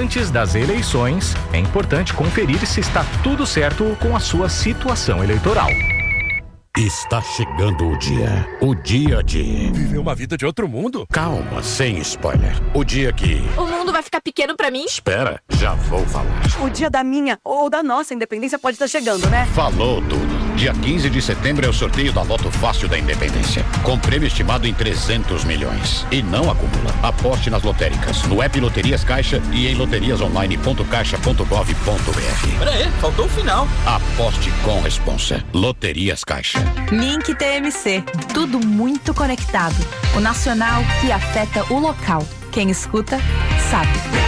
Antes das eleições, é importante conferir se está tudo certo com a sua situação eleitoral. Está chegando o dia de... Viver uma vida de outro mundo? Calma, sem spoiler. O dia que... O mundo vai ficar pequeno pra mim? Espera, já vou falar. O dia da minha ou da nossa independência pode estar chegando, né? Falou tudo. Dia 15 de setembro é o sorteio da Loto Fácil da Independência, com prêmio estimado em 300 milhões. E não acumula. Aposte nas lotéricas, no app Loterias Caixa e em loteriasonline.caixa.gov.br. Peraí, faltou o final. Aposte com responsa. Loterias Caixa. Link TMC. Tudo muito conectado. O nacional que afeta o local. Quem escuta, sabe.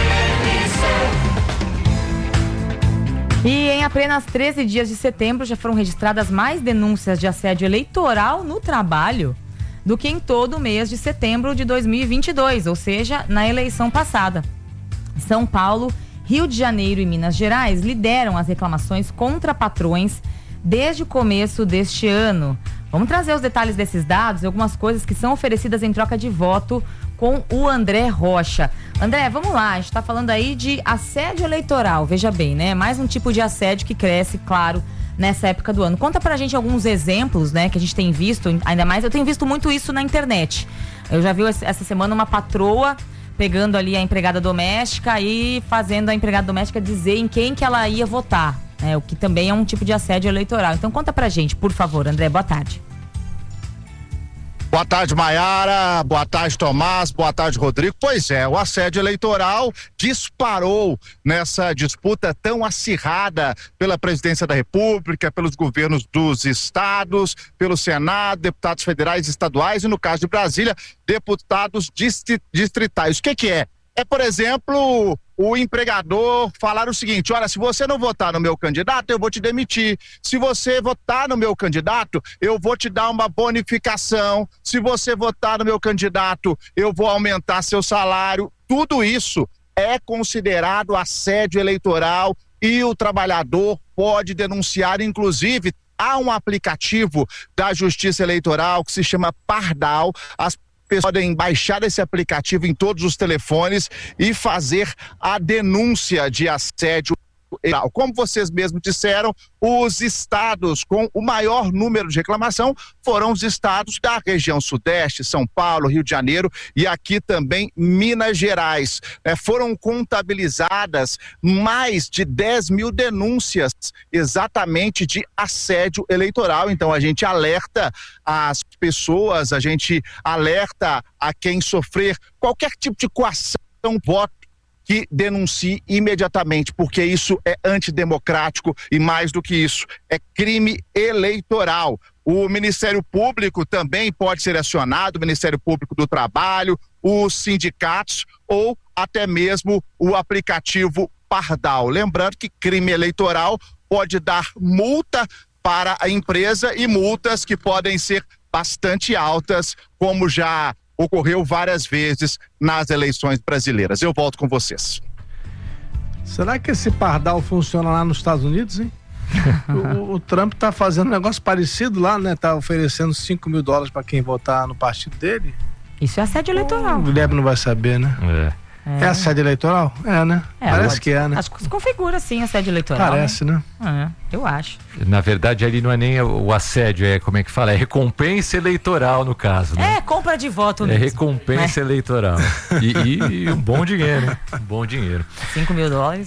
E em apenas 13 dias de setembro já foram registradas mais denúncias de assédio eleitoral no trabalho do que em todo o mês de setembro de 2022, ou seja, na eleição passada. São Paulo, Rio de Janeiro e Minas Gerais lideram as reclamações contra patrões desde o começo deste ano. Vamos trazer os detalhes desses dados e algumas coisas que são oferecidas em troca de voto com o André Rocha. André, vamos lá, a gente está falando aí de assédio eleitoral, veja bem, né? Mais um tipo de assédio que cresce, claro, nessa época do ano. Conta pra gente alguns exemplos, né, que a gente tem visto, ainda mais eu tenho visto muito isso na internet. Eu já vi essa semana uma patroa pegando ali a empregada doméstica e fazendo a empregada doméstica dizer em quem que ela ia votar. O que também é um tipo de assédio eleitoral. Então conta pra gente, por favor, André, boa tarde. Boa tarde, Maiara, boa tarde, Tomás, boa tarde, Rodrigo. Pois é, o assédio eleitoral disparou nessa disputa tão acirrada pela presidência da República, pelos governos dos estados, pelo Senado, deputados federais e estaduais e, no caso de Brasília, deputados distritais. O que é? É, por exemplo, o empregador falar o seguinte: olha, se você não votar no meu candidato, eu vou te demitir. Se você votar no meu candidato, eu vou te dar uma bonificação. Se você votar no meu candidato, eu vou aumentar seu salário. Tudo isso é considerado assédio eleitoral e o trabalhador pode denunciar. Inclusive, há um aplicativo da Justiça Eleitoral que se chama Pardal. As pessoas podem baixar esse aplicativo em todos os telefones e fazer a denúncia de assédio eleitoral. Como vocês mesmos disseram, os estados com o maior número de reclamação foram os estados da região sudeste, São Paulo, Rio de Janeiro e aqui também Minas Gerais. Foram contabilizadas mais de 10 mil denúncias exatamente de assédio eleitoral. Então a gente alerta as pessoas, a gente alerta a quem sofrer qualquer tipo de coação, voto, que denuncie imediatamente, porque isso é antidemocrático e, mais do que isso, é crime eleitoral. O Ministério Público também pode ser acionado, o Ministério Público do Trabalho, os sindicatos ou até mesmo o aplicativo Pardal. Lembrando que crime eleitoral pode dar multa para a empresa e multas que podem ser bastante altas, como já ocorreu várias vezes nas eleições brasileiras. Eu volto com vocês. Será que esse Pardal funciona lá nos Estados Unidos, hein? o Trump tá fazendo um negócio parecido lá, né? Tá oferecendo $5 mil para quem votar no partido dele. Isso é assédio eleitoral. O Guilherme não vai saber, né? É assédio eleitoral? É, né? Parece que é, né? Acho que se configura sim assédio eleitoral. Parece, né? Eu acho. Na verdade, ali não é nem o assédio, como é que fala? É recompensa eleitoral, no caso, né? É compra de voto mesmo. É recompensa eleitoral. E um bom dinheiro, né? Um bom dinheiro. $5 mil, olha.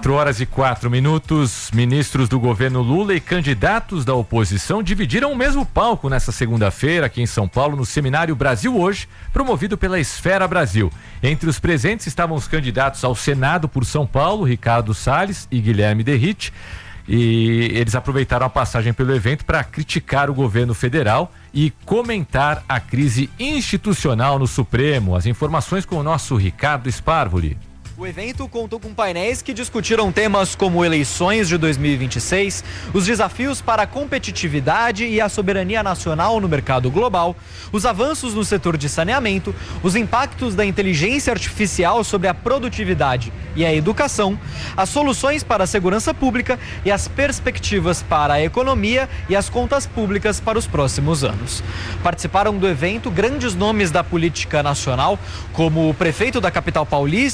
4h04. Ministros do governo Lula e candidatos da oposição dividiram o mesmo palco nessa segunda-feira aqui em São Paulo, no seminário Brasil Hoje, promovido pela Esfera Brasil. Entre os presentes estavam os candidatos ao Senado por São Paulo, Ricardo Salles e Guilherme Derrite, e eles aproveitaram a passagem pelo evento para criticar o governo federal e comentar a crise institucional no Supremo. As informações com o nosso Ricardo Sparvoli. O evento contou com painéis que discutiram temas como eleições de 2026, os desafios para a competitividade e a soberania nacional no mercado global, os avanços no setor de saneamento, os impactos da inteligência artificial sobre a produtividade e a educação, as soluções para a segurança pública e as perspectivas para a economia e as contas públicas para os próximos anos. Participaram do evento grandes nomes da política nacional, como o prefeito da capital paulista, Ricardo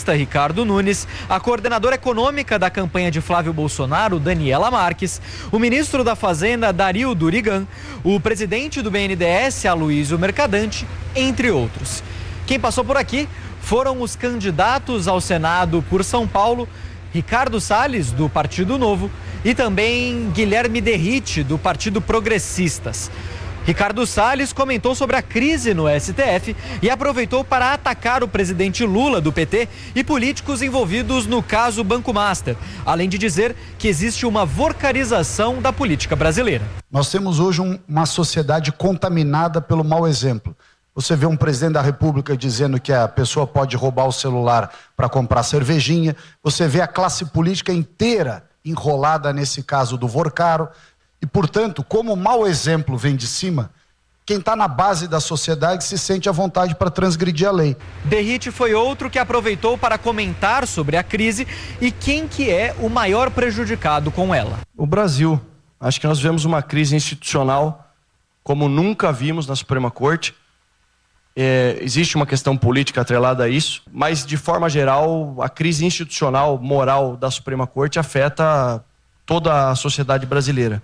Ricardo Nunes, a coordenadora econômica da campanha de Flávio Bolsonaro, Daniela Marques, o ministro da Fazenda, Dario Durigan, o presidente do BNDES, Aloysio Mercadante, entre outros. Quem passou por aqui foram os candidatos ao Senado por São Paulo, Ricardo Salles, do Partido Novo, e também Guilherme Derrite, do Partido Progressistas. Ricardo Salles comentou sobre a crise no STF e aproveitou para atacar o presidente Lula, do PT, e políticos envolvidos no caso Banco Master, além de dizer que existe uma vorcarização da política brasileira. Nós temos hoje uma sociedade contaminada pelo mau exemplo. Você vê um presidente da República dizendo que a pessoa pode roubar o celular para comprar cervejinha. Você vê a classe política inteira enrolada nesse caso do Vorcaro. E, portanto, como o mau exemplo vem de cima, quem está na base da sociedade se sente à vontade para transgredir a lei. Derrite foi outro que aproveitou para comentar sobre a crise e quem que é o maior prejudicado com ela. O Brasil. Acho que nós vivemos uma crise institucional como nunca vimos na Suprema Corte. Existe uma questão política atrelada a isso, mas de forma geral a crise institucional, moral da Suprema Corte afeta toda a sociedade brasileira.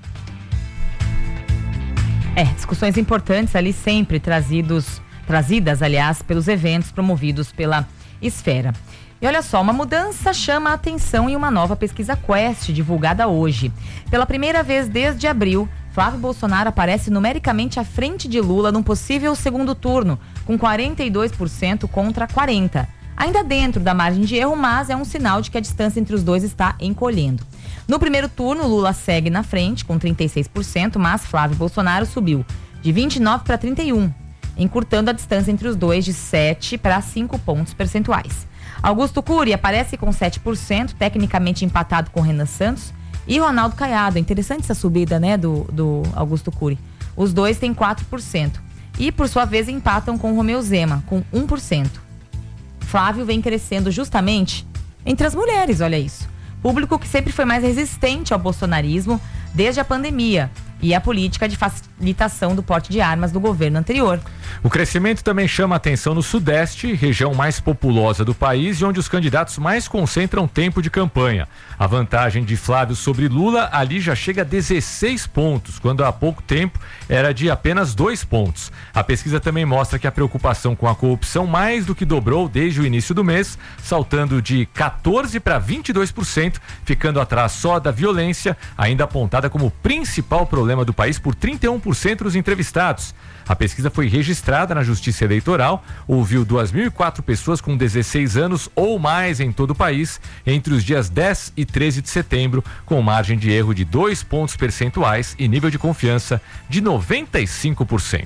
Discussões importantes ali sempre trazidas, aliás, pelos eventos promovidos pela Esfera. E olha só, uma mudança chama a atenção em uma nova pesquisa Quest, divulgada hoje. Pela primeira vez desde abril, Flávio Bolsonaro aparece numericamente à frente de Lula num possível segundo turno, com 42% contra 40%. Ainda dentro da margem de erro, mas é um sinal de que a distância entre os dois está encolhendo. No primeiro turno, Lula segue na frente, com 36%, mas Flávio Bolsonaro subiu de 29% para 31%, encurtando a distância entre os dois de 7 para 5 pontos percentuais. Augusto Cury aparece com 7%, tecnicamente empatado com Renan Santos, e Ronaldo Caiado. É interessante essa subida, né, do Augusto Cury. Os dois têm 4%. E, por sua vez, empatam com Romeu Zema, com 1%. Flávio vem crescendo justamente entre as mulheres, olha isso. Público que sempre foi mais resistente ao bolsonarismo desde a pandemia e a política de facilitação do porte de armas do governo anterior. O crescimento também chama a atenção no Sudeste, região mais populosa do país e onde os candidatos mais concentram tempo de campanha. A vantagem de Flávio sobre Lula ali já chega a 16 pontos, quando há pouco tempo era de apenas 2 pontos. A pesquisa também mostra que a preocupação com a corrupção mais do que dobrou desde o início do mês, saltando de 14% para 22%, ficando atrás só da violência, ainda apontada como principal problema do país por 31% dos entrevistados. A pesquisa foi registrada na Justiça Eleitoral, ouviu 2.004 pessoas com 16 anos ou mais em todo o país, entre os dias 10 e 13 de setembro, com margem de erro de 2 pontos percentuais e nível de confiança de 95%.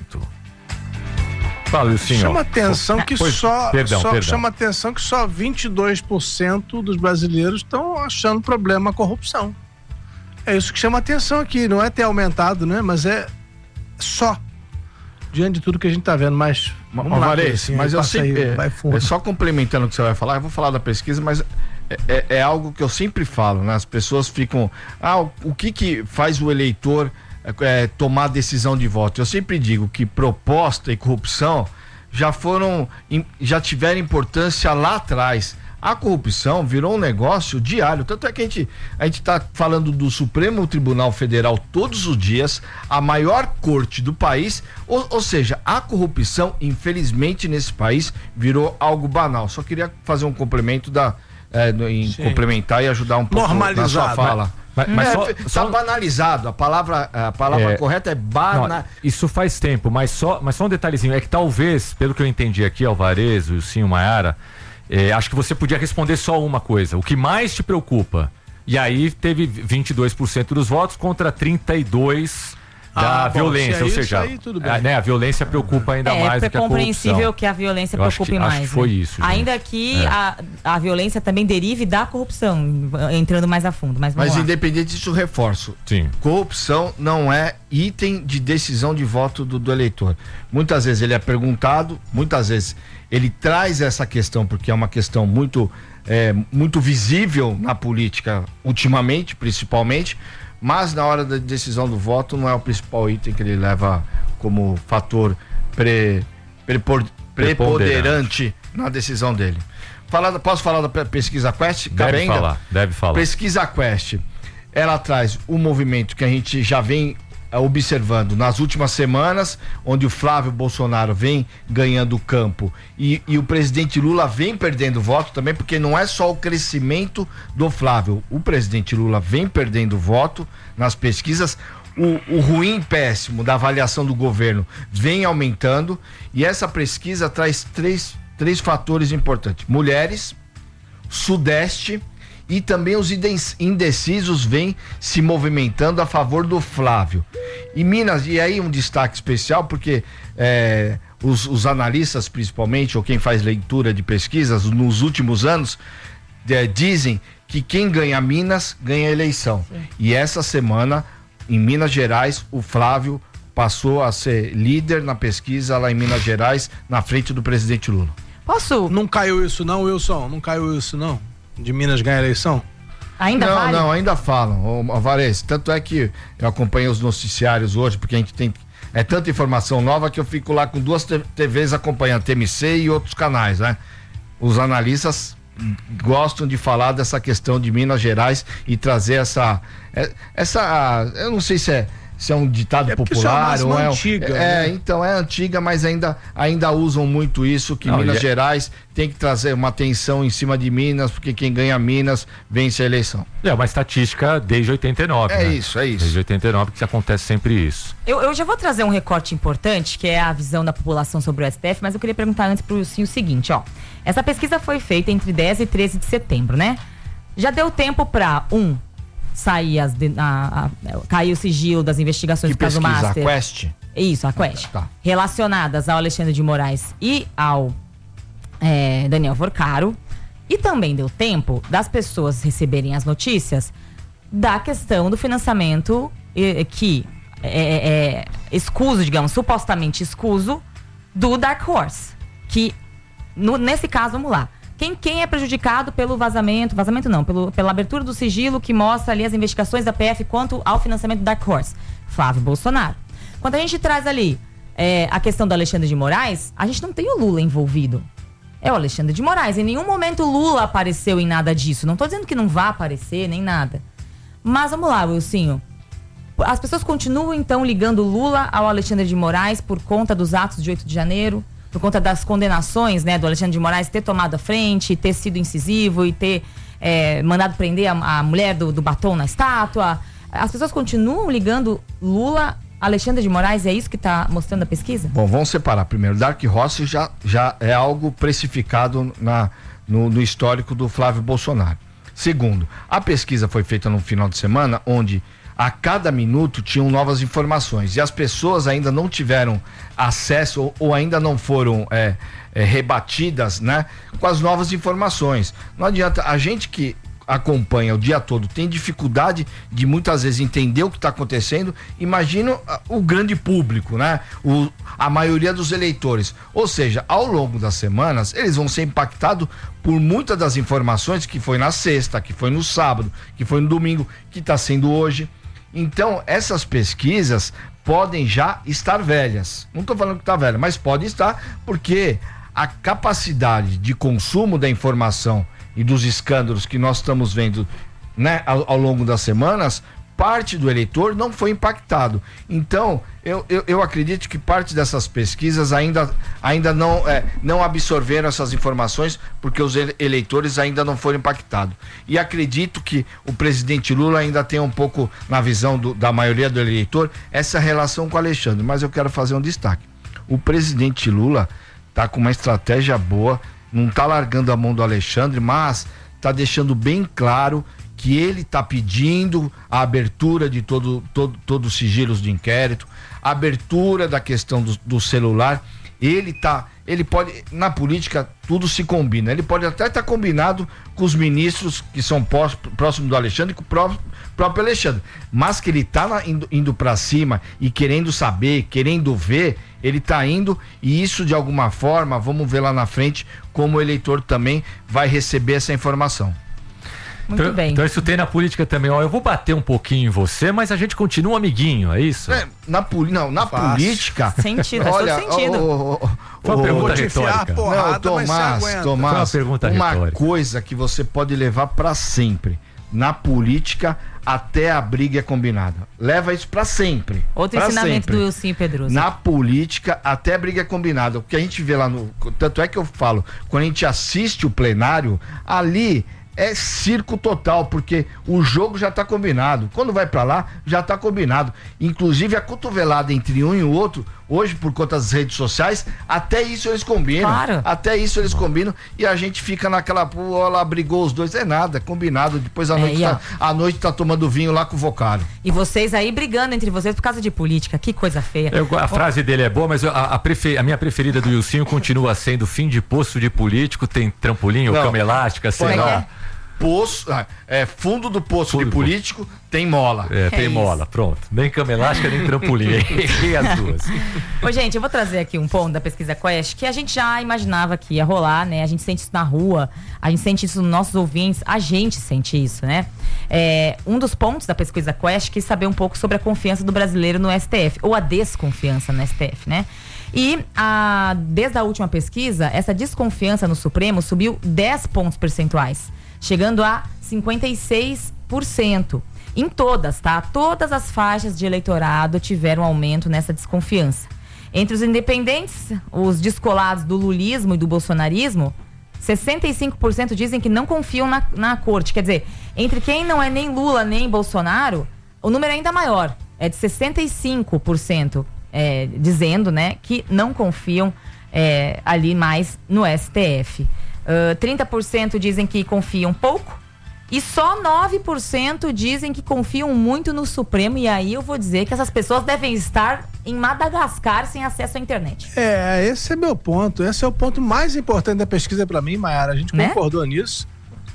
Fala, senhor. Chama atenção que Perdão. Chama atenção que só 22% dos brasileiros estão achando problema a corrupção. É isso que chama atenção aqui, não é ter aumentado, né? Mas é só diante de tudo que a gente tá vendo, mas eu sempre só complementando o que você vai falar, eu vou falar da pesquisa, mas é algo que eu sempre falo, né? As pessoas ficam, o que faz o eleitor tomar decisão de voto? Eu sempre digo que proposta e corrupção já tiveram importância lá atrás. A corrupção virou um negócio diário, tanto é que a gente está falando do Supremo Tribunal Federal todos os dias, a maior corte do país, ou seja, a corrupção, infelizmente, nesse país virou algo banal. Só queria fazer um complemento complementar e ajudar um pouco na sua fala. Tá banalizado, a palavra correta é banalizado. Isso faz tempo, mas só um detalhezinho, é que talvez, pelo que eu entendi aqui, Alvarez, o Sinho Maiara, acho que você podia responder só uma coisa. O que mais te preocupa? E aí teve 22% dos votos contra 32% da violência, ou seja, aí, tudo bem. A violência preocupa ainda mais do que a corrupção. É compreensível que a violência preocupe mais. Acho que foi isso. Gente. Ainda que a violência também derive da corrupção, entrando mais a fundo. Mas independente disso, reforço. Sim. Corrupção não é item de decisão de voto do eleitor. Muitas vezes ele é perguntado, muitas vezes ele traz essa questão, porque é uma questão muito visível na política ultimamente, principalmente, mas na hora da decisão do voto não é o principal item que ele leva como fator preponderante na decisão dele. Posso falar da pesquisa Quest? Deve falar. Pesquisa Quest, ela traz um movimento que a gente já vem observando nas últimas semanas, onde o Flávio Bolsonaro vem ganhando o campo e o presidente Lula vem perdendo voto também, porque não é só o crescimento do Flávio, o presidente Lula vem perdendo voto nas pesquisas, o ruim péssimo da avaliação do governo vem aumentando, e essa pesquisa traz três fatores importantes: mulheres, Sudeste, e também os indecisos vêm se movimentando a favor do Flávio. E Minas, e aí um destaque especial, porque os analistas, principalmente, ou quem faz leitura de pesquisas, nos últimos anos, dizem que quem ganha Minas, ganha a eleição. Sim. E essa semana, em Minas Gerais, o Flávio passou a ser líder na pesquisa lá em Minas Gerais, na frente do presidente Lula. Posso? Não caiu isso não, Wilson? Não caiu isso não? De Minas ganhar a eleição? Ainda vale? Não, ainda falam, Alvarez. Tanto é que eu acompanhei os noticiários hoje, porque a gente tem tanta informação nova que eu fico lá com 2 TVs acompanhando, TMC e outros canais, né? Os analistas gostam de falar dessa questão de Minas Gerais e trazer essa eu não sei se é um ditado popular ou é antiga, né? Então é antiga, mas ainda usam muito isso, que Minas Gerais tem que trazer uma atenção em cima de Minas, porque quem ganha Minas vence a eleição. É uma estatística desde 89, né? Isso. Desde 89 que acontece sempre isso. Eu já vou trazer um recorte importante, que é a visão da população sobre o STF, mas eu queria perguntar antes pro Wilson o seguinte, ó. Essa pesquisa foi feita entre 10 e 13 de setembro, né? Já deu tempo pra sair cair o sigilo das investigações do caso Master. A Quest? Isso, a Quest. Tá. Relacionadas ao Alexandre de Moraes e ao Daniel Vorcaro. E também deu tempo das pessoas receberem as notícias da questão do financiamento que é escuso, digamos, supostamente escuso, do Dark Horse. Que, nesse caso, vamos lá. Quem é prejudicado pelo vazamento não, pela abertura do sigilo que mostra ali as investigações da PF quanto ao financiamento do Dark Horse? Flávio Bolsonaro. Quando a gente traz ali a questão do Alexandre de Moraes, a gente não tem o Lula envolvido. É o Alexandre de Moraes. Em nenhum momento o Lula apareceu em nada disso. Não tô dizendo que não vai aparecer, nem nada. Mas vamos lá, Wilsinho. As pessoas continuam, então, ligando Lula ao Alexandre de Moraes por conta dos atos de 8 de janeiro, por conta das condenações, né, do Alexandre de Moraes ter tomado a frente, ter sido incisivo e ter mandado prender a mulher do batom na estátua. As pessoas continuam ligando Lula, Alexandre de Moraes, é isso que está mostrando a pesquisa? Bom, vamos separar. Primeiro, Dark Horse já é algo precificado no histórico do Flávio Bolsonaro. Segundo, a pesquisa foi feita no final de semana, onde a cada minuto tinham novas informações e as pessoas ainda não tiveram acesso ou ainda não foram rebatidas, né, com as novas informações. Não adianta, a gente que acompanha o dia todo tem dificuldade de muitas vezes entender o que está acontecendo. Imagina o grande público, né? A maioria dos eleitores. Ou seja, ao longo das semanas eles vão ser impactados por muitas das informações que foi na sexta, que foi no sábado, que foi no domingo, que está sendo hoje. Então, essas pesquisas podem já estar velhas. Não estou falando que está velha, mas pode estar, porque a capacidade de consumo da informação e dos escândalos que nós estamos vendo, né, ao longo das semanas, parte do eleitor não foi impactado. Então, eu acredito que parte dessas pesquisas ainda não absorveram essas informações, porque os eleitores ainda não foram impactados. E acredito que o presidente Lula ainda tem um pouco, na visão da maioria do eleitor, essa relação com o Alexandre. Mas eu quero fazer um destaque. O presidente Lula está com uma estratégia boa, não está largando a mão do Alexandre, mas está deixando bem claro que ele está pedindo a abertura de todos os sigilos de inquérito, a abertura da questão do celular. Ele pode, na política tudo se combina, ele pode até estar combinado com os ministros que são próximos do Alexandre e com o próprio Alexandre, mas que ele está indo para cima e querendo saber, querendo ver, ele está indo, e isso de alguma forma, vamos ver lá na frente como o eleitor também vai receber essa informação. Muito bem. Então isso tem na política também. Ó, eu vou bater um pouquinho em você, mas a gente continua amiguinho, é isso? Na política... Sentido, olha, faz todo sentido. Foi uma pergunta retórica. Não, Tomás, uma coisa que você pode levar pra sempre. Na política, até a briga é combinada. Leva isso pra sempre. Outro pra ensinamento sempre. do Wilson Pedroso. Na política, até a briga é combinada. O que a gente vê lá no... Tanto é que eu falo, quando a gente assiste o plenário, ali é circo total, porque o jogo já tá combinado. Quando vai pra lá, já tá combinado. Inclusive a cotovelada entre um e o outro, hoje por conta das redes sociais, até isso eles combinam. Claro. Até isso eles combinam e a gente fica naquela, pô, lá brigou os dois, é nada, combinado. Depois à noite tá tomando vinho lá com o vocário. E vocês aí brigando entre vocês por causa de política, que coisa feia. A frase dele é boa, mas a minha preferida do Wilson continua sendo fim de poço de político, tem trampolim ou cama elástica, sei lá. Fundo do poço de político tem mola. Tem mola, pronto. Nem cama elástica, nem trampolim. Errei as duas. Ô, gente, eu vou trazer aqui um ponto da pesquisa Quest que a gente já imaginava que ia rolar, né? A gente sente isso na rua, a gente sente isso nos nossos ouvintes, a gente sente isso, né? Um dos pontos da pesquisa Quest quis saber um pouco sobre a confiança do brasileiro no STF, ou a desconfiança no STF, né? E desde a última pesquisa, essa desconfiança no Supremo subiu 10 pontos percentuais, chegando a 56%. Em todas, tá? Todas as faixas de eleitorado tiveram aumento nessa desconfiança. Entre os independentes, os descolados do lulismo e do bolsonarismo, 65% dizem que não confiam na corte. Quer dizer, entre quem não é nem Lula nem Bolsonaro, o número é ainda maior. É de 65%, dizendo, né, que não confiam ali mais no STF. 30% dizem que confiam pouco e só 9% dizem que confiam muito no Supremo. E aí eu vou dizer que essas pessoas devem estar em Madagascar sem acesso à internet. Esse é meu ponto. Esse é o ponto mais importante da pesquisa pra mim, Mayara. A gente concordou nisso.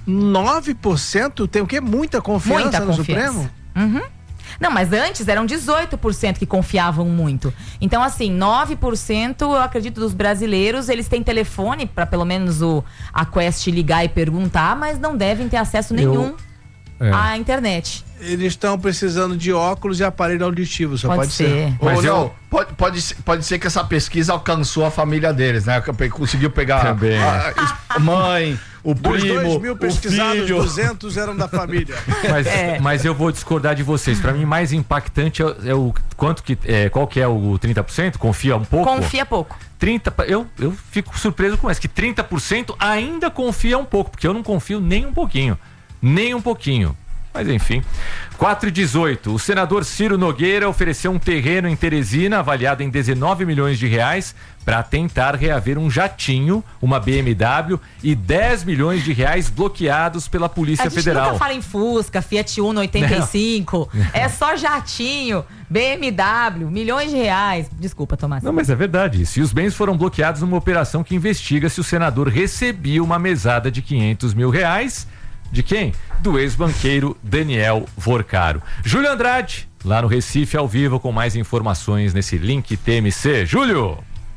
9% tem o quê? Muita confiança no Supremo? Uhum. Não, mas antes eram 18% que confiavam muito. Então, assim, 9%, eu acredito, dos brasileiros, eles têm telefone para pelo menos a Quest ligar e perguntar, mas não devem ter acesso nenhum à internet. Eles estão precisando de óculos e aparelho auditivo, só pode ser. Mas pode ser que essa pesquisa alcançou a família deles, né? Conseguiu pegar também. A mãe, o primo, 2.000 pesquisados, o filho. 200 eram da família. Mas eu vou discordar de vocês. Para mim, mais impactante é o quanto que qual que é o 30%? Confia um pouco? Confia pouco. 30, eu fico surpreso com isso, que 30% ainda confia um pouco, porque eu não confio nem um pouquinho. Nem um pouquinho. Mas enfim, 4h18, o senador Ciro Nogueira ofereceu um terreno em Teresina avaliado em 19 milhões de reais para tentar reaver um jatinho, uma BMW e 10 milhões de reais bloqueados pela Polícia Federal. A gente nunca fala em Fusca, Fiat Uno 85, é só jatinho, BMW, milhões de reais. Desculpa, Tomás. Não, mas é verdade isso. E os bens foram bloqueados numa operação que investiga se o senador recebia uma mesada de 500 mil reais. De quem? Do ex-banqueiro Daniel Vorcaro. Júlio Andrade, lá no Recife, ao vivo, com mais informações nesse link TMC. Júlio!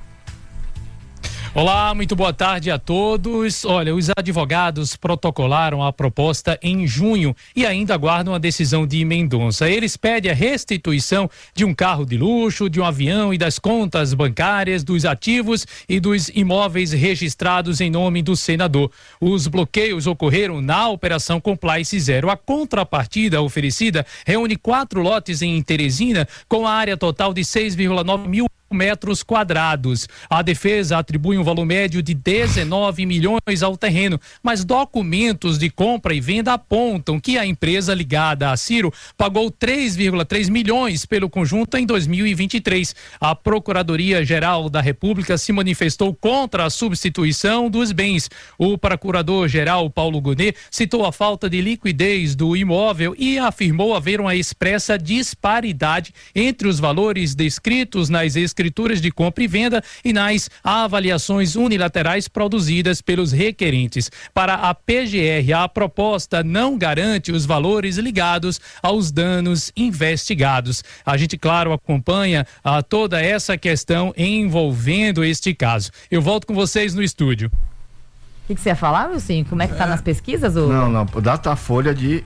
Olá, muito boa tarde a todos. Olha, os advogados protocolaram a proposta em junho e ainda aguardam a decisão de Mendonça. Eles pedem a restituição de um carro de luxo, de um avião e das contas bancárias, dos ativos e dos imóveis registrados em nome do senador. Os bloqueios ocorreram na Operação Compliance Zero. A contrapartida oferecida reúne 4 lotes em Teresina com a área total de 6,9 mil metros quadrados. A defesa atribui um valor médio de 19 milhões ao terreno, mas documentos de compra e venda apontam que a empresa ligada a Ciro pagou 3,3 milhões pelo conjunto em 2023. A Procuradoria-Geral da República se manifestou contra a substituição dos bens. O procurador-geral Paulo Gonet citou a falta de liquidez do imóvel e afirmou haver uma expressa disparidade entre os valores descritos nas escrituras de compra e venda e nas avaliações unilaterais produzidas pelos requerentes. Para a PGR, a proposta não garante os valores ligados aos danos investigados. A gente, claro, acompanha toda essa questão envolvendo este caso. Eu volto com vocês no estúdio. O que você ia falar, Wilson? Como é que tá nas pesquisas? Ou... Não, Datafolha de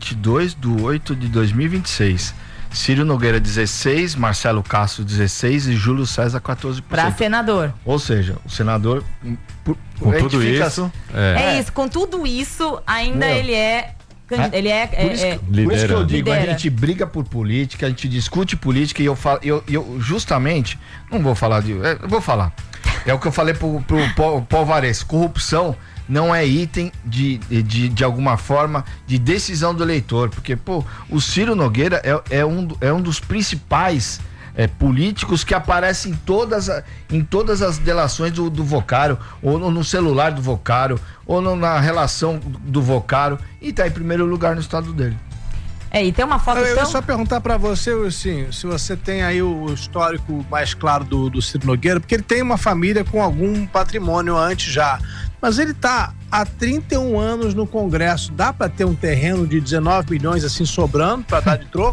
22/8/2026. Ciro Nogueira 16, Marcelo Castro 16 e Júlio César 14%. Para senador. Ou seja, o senador com tudo isso, é isso, com tudo isso ainda ele é por isso que eu digo, lidera. a gente briga por política, a gente discute política e eu falo, eu justamente não vou falar eu vou falar. É o que eu falei pro Paulo Vares, corrupção não é item de alguma forma de decisão do eleitor, porque o Ciro Nogueira é um dos principais políticos que aparecem em todas as delações do Vocário, ou no celular do Vocário, ou na relação do Vocário, e tá em primeiro lugar no estado dele. E tem uma foto. Eu ia só perguntar pra você, Wilson, se você tem aí o histórico mais claro do Ciro Nogueira, porque ele tem uma família com algum patrimônio antes já. Mas ele tá há 31 anos no Congresso. Dá pra ter um terreno de 19 milhões assim sobrando pra dar de troco?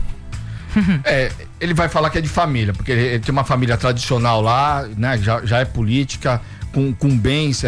Ele vai falar que é de família, porque ele tem uma família tradicional lá, né? Já é política, com bens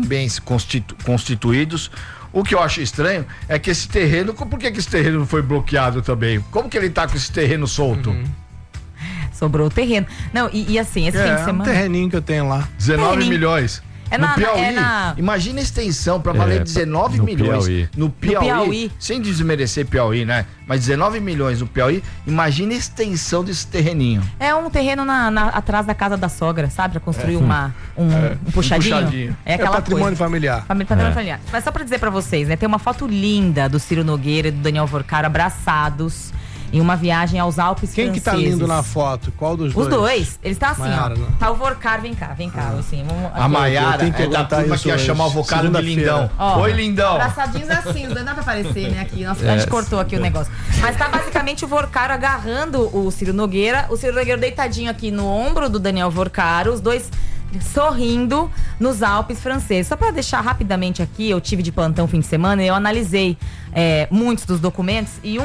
constituídos. O que eu acho estranho é que esse terreno, por que esse terreno não foi bloqueado também? Como que ele tá com esse terreno solto? Sobrou o terreno. Não, e assim, esse fim de semana... um terreninho que eu tenho lá. 19 milhões. No Piauí, imagina a extensão para valer 19 milhões no Piauí, sem desmerecer Piauí, né? Mas 19 milhões no Piauí, imagina a extensão desse terreninho. É um terreno atrás da casa da sogra, sabe? Pra construir um puxadinho. É aquela patrimônio familiar. Patrimônio familiar. Mas só pra dizer pra vocês, né? Tem uma foto linda do Ciro Nogueira e do Daniel Vocário abraçados em uma viagem aos Alpes franceses. Quem que tá lindo na foto? Qual dos dois? Os dois. Eles estão assim, Maiara, né? Tá o Vocário, vem cá, assim. A Maiara é da turma que ia chamar o Vocário de lindão. Oi, lindão. Abraçadinhos assim, não dá pra aparecer, né, aqui. Nossa, a gente cortou aqui o negócio. Mas tá basicamente o Vocário agarrando o Ciro Nogueira deitadinho aqui no ombro do Daniel Vocário, os dois sorrindo nos Alpes franceses. Só para deixar rapidamente aqui, eu tive de plantão fim de semana e eu analisei muitos dos documentos e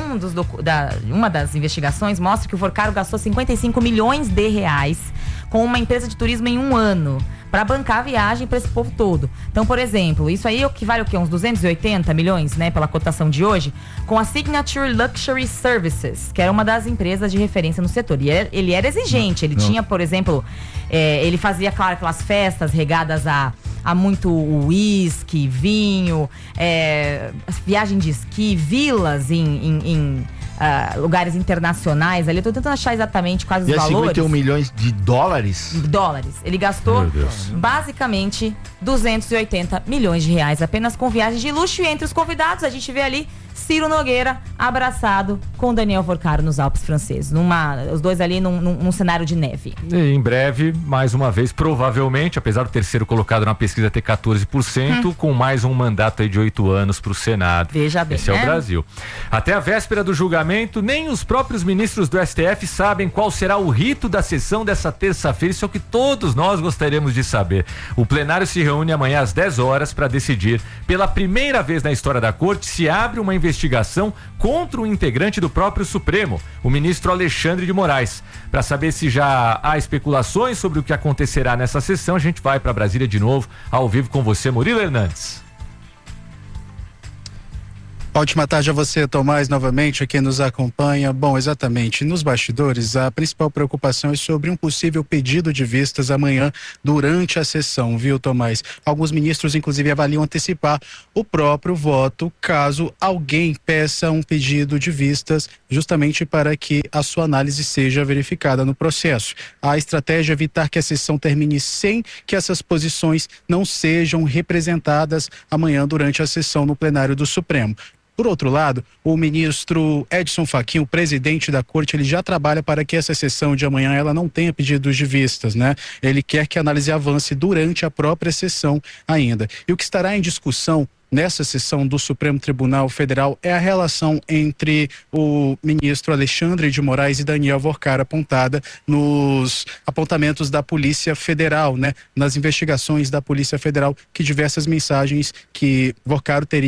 uma das investigações mostra que o Vocário gastou 55 milhões de reais com uma empresa de turismo em um ano para bancar a viagem para esse povo todo. Então, por exemplo, isso aí equivale ao quê? Uns 280 milhões, né, pela cotação de hoje, com a Signature Luxury Services, que era uma das empresas de referência no setor. E ele era exigente, ele tinha, por exemplo, ele fazia, claro, aquelas festas regadas a muito uísque, vinho, viagem de esqui, vilas em lugares internacionais ali. Eu tô tentando achar exatamente quais os valores. 51 milhões de dólares? Dólares. Ele gastou basicamente 280 milhões de reais apenas com viagens de luxo. E entre os convidados a gente vê ali Ciro Nogueira abraçado com Daniel Vocário nos Alpes franceses. Os dois ali num cenário de neve. E em breve, mais uma vez, provavelmente, apesar do terceiro colocado na pesquisa ter 14%, com mais um mandato aí de 8 anos para o Senado. Veja bem, esse é o Brasil. Até a véspera do julgamento, nem os próprios ministros do STF sabem qual será o rito da sessão dessa terça-feira. Isso é o que todos nós gostaríamos de saber. O plenário se reúne amanhã às 10 horas para decidir, pela primeira vez na história da corte, se abre uma investigação contra um integrante do próprio Supremo, o ministro Alexandre de Moraes. Para saber se já há especulações sobre o que acontecerá nessa sessão, a gente vai para Brasília de novo, ao vivo com você, Murilo Hernandes. Ótima tarde a você, Tomás, novamente, aqui nos acompanha. Bom, exatamente, nos bastidores, a principal preocupação é sobre um possível pedido de vistas amanhã durante a sessão, viu, Tomás? Alguns ministros, inclusive, avaliam antecipar o próprio voto caso alguém peça um pedido de vistas, justamente para que a sua análise seja verificada no processo. A estratégia é evitar que a sessão termine sem que essas posições não sejam representadas amanhã durante a sessão no plenário do Supremo. Por outro lado, o ministro Edson Fachin, o presidente da corte, ele já trabalha para que essa sessão de amanhã ela não tenha pedidos de vistas, né? Ele quer que a análise avance durante a própria sessão ainda. E o que estará em discussão nessa sessão do Supremo Tribunal Federal é a relação entre o ministro Alexandre de Moraes e Daniel Vocário, apontada nos apontamentos da Polícia Federal, nas investigações da Polícia Federal, que diversas mensagens que Vocário teria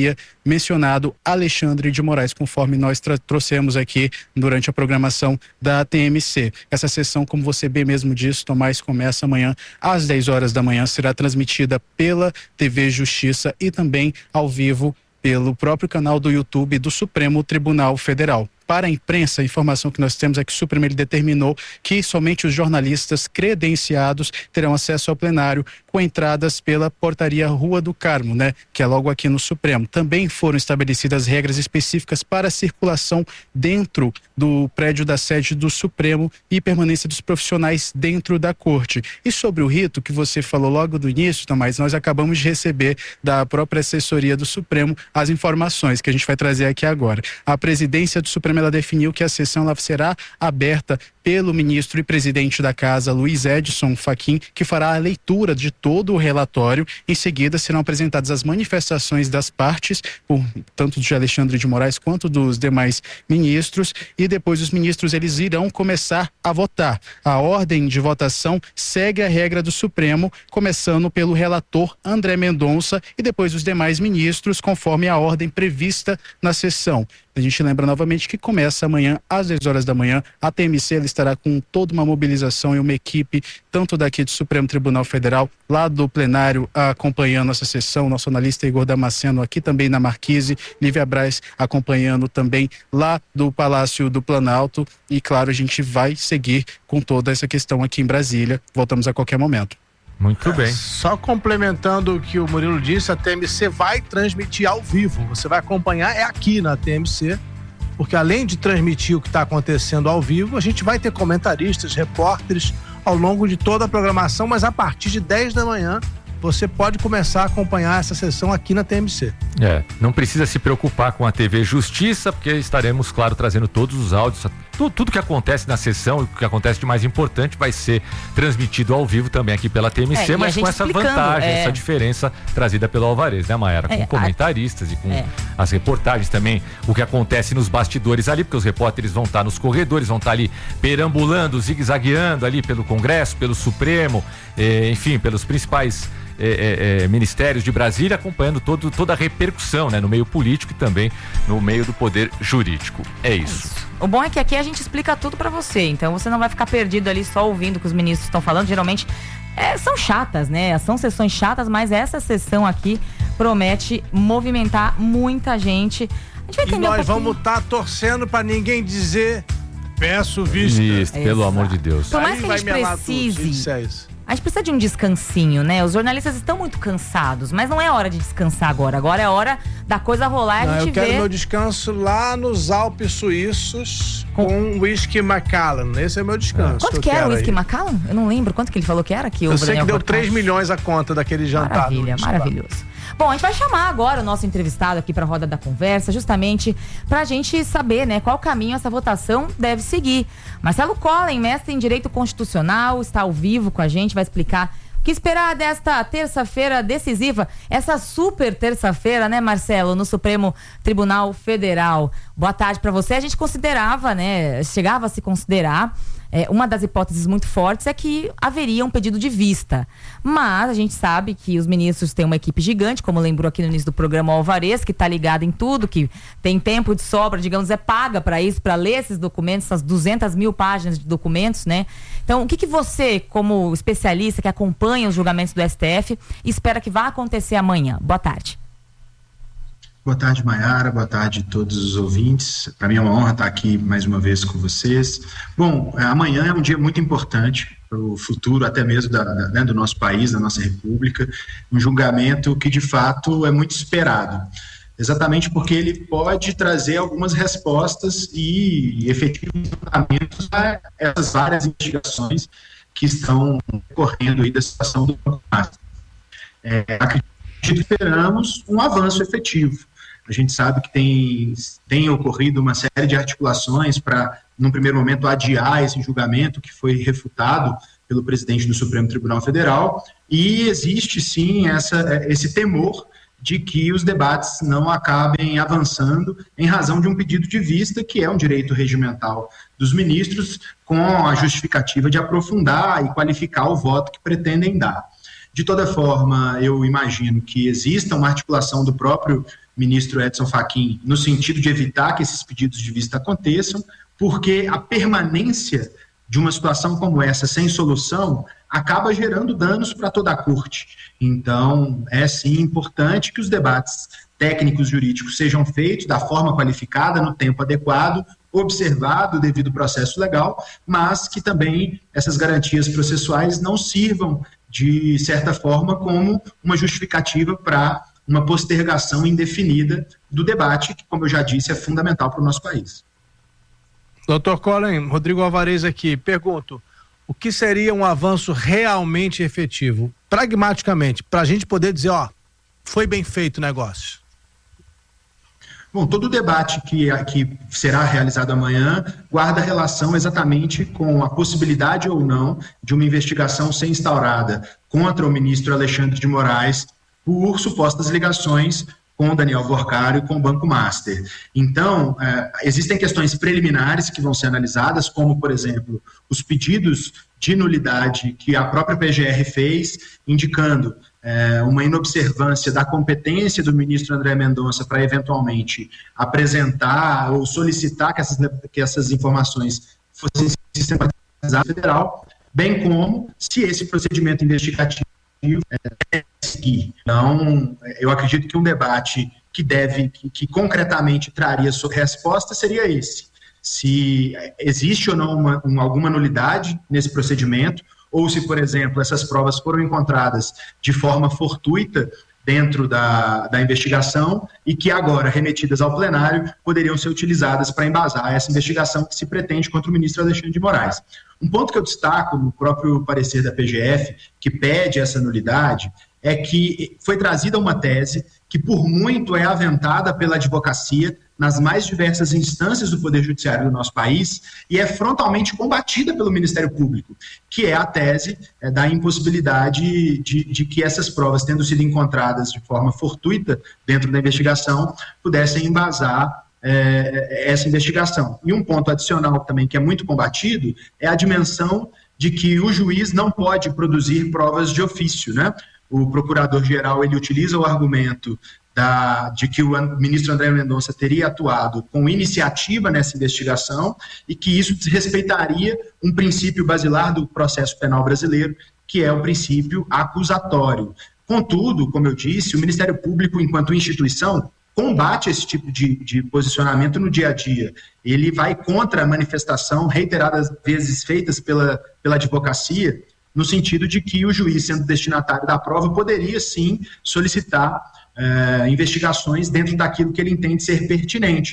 mencionado Alexandre de Moraes, conforme nós trouxemos aqui durante a programação da TMC. Essa sessão, como você bem mesmo disse, Tomás, começa amanhã às 10 horas da manhã, será transmitida pela TV Justiça e também ao vivo pelo próprio canal do YouTube do Supremo Tribunal Federal. Para a imprensa, a informação que nós temos é que o Supremo ele determinou que somente os jornalistas credenciados terão acesso ao plenário com entradas pela portaria Rua do Carmo, né? Que é logo aqui no Supremo. Também foram estabelecidas regras específicas para a circulação dentro do prédio da sede do Supremo e permanência dos profissionais dentro da corte. E sobre o rito que você falou logo do início, Tomás, nós acabamos de receber da própria assessoria do Supremo as informações que a gente vai trazer aqui agora. A presidência do Supremo ela definiu que a sessão ela será aberta pelo ministro e presidente da Casa, Luiz Edson Fachin, que fará a leitura de todo o relatório. Em seguida, serão apresentadas as manifestações das partes, tanto de Alexandre de Moraes quanto dos demais ministros, e depois os ministros eles irão começar a votar. A ordem de votação segue a regra do Supremo, começando pelo relator André Mendonça e depois os demais ministros, conforme a ordem prevista na sessão. A gente lembra novamente que começa amanhã às 10 horas da manhã. A TMC ela estará com toda uma mobilização e uma equipe, tanto daqui do Supremo Tribunal Federal, lá do plenário, acompanhando essa sessão. Nosso analista Igor Damasceno aqui também na Marquise, Lívia Braz acompanhando também lá do Palácio do Planalto. E claro, a gente vai seguir com toda essa questão aqui em Brasília. Voltamos a qualquer momento. Muito bem. Só complementando o que o Murilo disse, a TMC vai transmitir ao vivo. Você vai acompanhar aqui na TMC, porque além de transmitir o que está acontecendo ao vivo, a gente vai ter comentaristas, repórteres ao longo de toda a programação, mas a partir de 10 da manhã você pode começar a acompanhar essa sessão aqui na TMC. Não precisa se preocupar com a TV Justiça, porque estaremos, claro, trazendo todos os áudios, tudo que acontece na sessão, o que acontece de mais importante vai ser transmitido ao vivo também aqui pela TMC, mas com essa vantagem, essa diferença trazida pelo Alvarez, né, Mayara? Com comentaristas e com as reportagens também, o que acontece nos bastidores ali, porque os repórteres vão estar nos corredores, vão estar ali perambulando, zigue-zagueando ali pelo Congresso, pelo Supremo, enfim, pelos principais ministérios de Brasília, acompanhando toda a repercussão, né, no meio político e também no meio do poder jurídico. É isso. O bom é que aqui a gente explica tudo pra você, então você não vai ficar perdido ali só ouvindo o que os ministros estão falando. Geralmente são chatas, né? São sessões chatas, mas essa sessão aqui promete movimentar muita gente. A gente vai entender nós vamos estar torcendo pra ninguém dizer peço vista. Pelo amor de Deus. Por mais que a gente precise... A gente precisa de um descansinho, né? Os jornalistas estão muito cansados, mas não é hora de descansar agora. Agora é hora da coisa rolar e a gente ver. Eu quero meu descanso lá nos Alpes Suíços com whisky Macallan. Esse é meu descanso. Quanto que era o whisky Macallan? Eu não lembro. Quanto que ele falou que era? Eu sei que deu 3 milhões a conta daquele jantar. Maravilha, maravilhoso. Bom, a gente vai chamar agora o nosso entrevistado aqui para a roda da conversa, justamente para a gente saber, né, qual caminho essa votação deve seguir. Marcelo Collen, mestre em Direito Constitucional, está ao vivo com a gente, vai explicar o que esperar desta terça-feira decisiva, essa super terça-feira, né, Marcelo, no Supremo Tribunal Federal. Boa tarde para você. A gente considerava, né, chegava a se considerar, uma das hipóteses muito fortes é que haveria um pedido de vista. Mas a gente sabe que os ministros têm uma equipe gigante, como lembrou aqui no início do programa o Alvarez, que está ligado em tudo, que tem tempo de sobra, digamos, paga para isso, para ler esses documentos, essas 200 mil páginas de documentos, né? Então, o que você, como especialista que acompanha os julgamentos do STF, espera que vá acontecer amanhã? Boa tarde. Boa tarde, Mayara. Boa tarde a todos os ouvintes. Para mim é uma honra estar aqui mais uma vez com vocês. Bom, amanhã é um dia muito importante para o futuro até mesmo do nosso país, da nossa república. Um julgamento que, de fato, é muito esperado. Exatamente porque ele pode trazer algumas respostas e efetivos julgamentos a essas várias investigações que estão ocorrendo aí da situação do Brasil. Acredito que esperamos um avanço efetivo. A gente sabe que tem ocorrido uma série de articulações para, num primeiro momento, adiar esse julgamento que foi refutado pelo presidente do Supremo Tribunal Federal, e existe sim esse temor de que os debates não acabem avançando em razão de um pedido de vista, que é um direito regimental dos ministros, com a justificativa de aprofundar e qualificar o voto que pretendem dar. De toda forma, eu imagino que exista uma articulação do próprio ministro Edson Fachin no sentido de evitar que esses pedidos de vista aconteçam, porque a permanência de uma situação como essa sem solução acaba gerando danos para toda a corte. Então, é sim importante que os debates técnicos jurídicos sejam feitos da forma qualificada, no tempo adequado, observado o devido processo legal, mas que também essas garantias processuais não sirvam, de certa forma, como uma justificativa para uma postergação indefinida do debate, que, como eu já disse, é fundamental para o nosso país. Dr. Colin, Rodrigo Alvarez aqui, pergunto, o que seria um avanço realmente efetivo, pragmaticamente, para a gente poder dizer, foi bem feito o negócio? Bom, todo o debate que será realizado amanhã guarda relação exatamente com a possibilidade ou não de uma investigação ser instaurada contra o ministro Alexandre de Moraes por supostas ligações com Daniel Worcário e com o Banco Master. Então, existem questões preliminares que vão ser analisadas, como, por exemplo, os pedidos de nulidade que a própria PGR fez, indicando uma inobservância da competência do ministro André Mendonça para eventualmente apresentar ou solicitar que essas informações fossem sistematizadas na federal, bem como se esse procedimento investigativo seguir. Então, eu acredito que um debate que concretamente traria sua resposta seria esse: se existe ou não alguma nulidade nesse procedimento, ou se, por exemplo, essas provas foram encontradas de forma fortuita dentro da investigação e que agora, remetidas ao plenário, poderiam ser utilizadas para embasar essa investigação que se pretende contra o ministro Alexandre de Moraes. Um ponto que eu destaco no próprio parecer da PGF, que pede essa nulidade, é que foi trazida uma tese que por muito é aventada pela advocacia nas mais diversas instâncias do Poder Judiciário do nosso país e é frontalmente combatida pelo Ministério Público, que é a tese da impossibilidade de que essas provas, tendo sido encontradas de forma fortuita dentro da investigação, pudessem embasar essa investigação. E um ponto adicional também que é muito combatido é a dimensão de que o juiz não pode produzir provas de ofício, né? O procurador-geral, ele utiliza o argumento de que o ministro André Mendonça teria atuado com iniciativa nessa investigação e que isso desrespeitaria um princípio basilar do processo penal brasileiro, que é o princípio acusatório. Contudo, como eu disse, o Ministério Público, enquanto instituição, combate esse tipo de posicionamento no dia a dia. Ele vai contra a manifestação reiteradas vezes feitas pela advocacia, no sentido de que o juiz, sendo destinatário da prova, poderia sim solicitar investigações dentro daquilo que ele entende ser pertinente.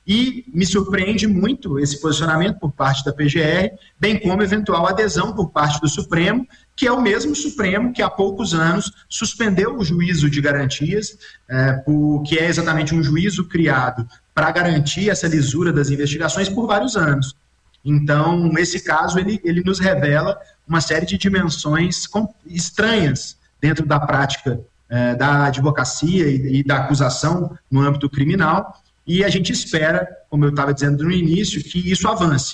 E me surpreende muito esse posicionamento por parte da PGR, bem como eventual adesão por parte do Supremo, que é o mesmo Supremo que há poucos anos suspendeu o juízo de garantias, que é exatamente um juízo criado para garantir essa lisura das investigações por vários anos. Então, esse caso, ele nos revela uma série de dimensões estranhas dentro da prática da advocacia e da acusação no âmbito criminal, e a gente espera, como eu estava dizendo no início, que isso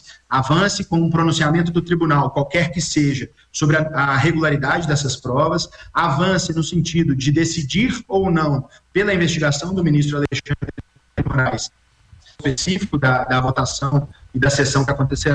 avance com um pronunciamento do tribunal, qualquer que seja, sobre a regularidade dessas provas, avance no sentido de decidir ou não pela investigação do ministro Alexandre de Moraes, específico da votação e da sessão que acontecerá,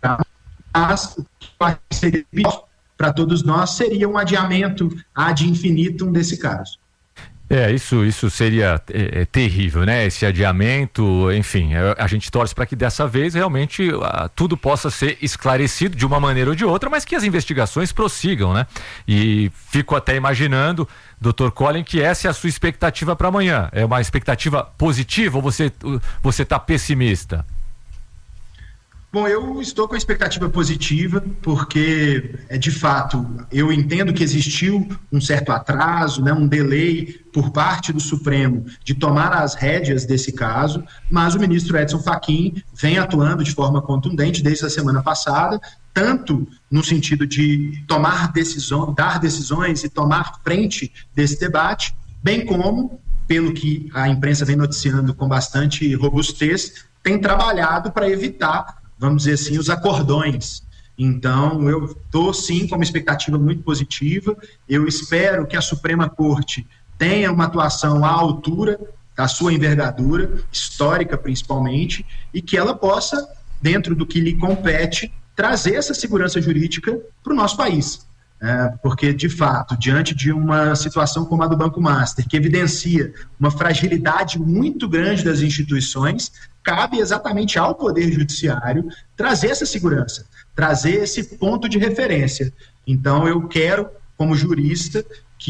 mas o que seria para todos nós seria um adiamento ad infinitum desse caso. Isso seria terrível, né? Esse adiamento, enfim, a gente torce para que dessa vez realmente tudo possa ser esclarecido de uma maneira ou de outra, mas que as investigações prossigam, né? E fico até imaginando, Dr. Colin, que essa é a sua expectativa para amanhã. É uma expectativa positiva ou você está pessimista? Bom, eu estou com a expectativa positiva, porque, de fato, eu entendo que existiu um certo atraso, né, um delay por parte do Supremo de tomar as rédeas desse caso, mas o ministro Edson Fachin vem atuando de forma contundente desde a semana passada, tanto no sentido de dar decisões e tomar frente desse debate, bem como, pelo que a imprensa vem noticiando com bastante robustez, tem trabalhado para evitar, vamos dizer assim, os acordões. Então, eu estou, sim, com uma expectativa muito positiva. Eu espero que a Suprema Corte tenha uma atuação à altura da sua envergadura, histórica principalmente, e que ela possa, dentro do que lhe compete, trazer essa segurança jurídica para o nosso país. Porque, de fato, diante de uma situação como a do Banco Master, que evidencia uma fragilidade muito grande das instituições, cabe exatamente ao Poder Judiciário trazer essa segurança, trazer esse ponto de referência. Então, eu quero, como jurista,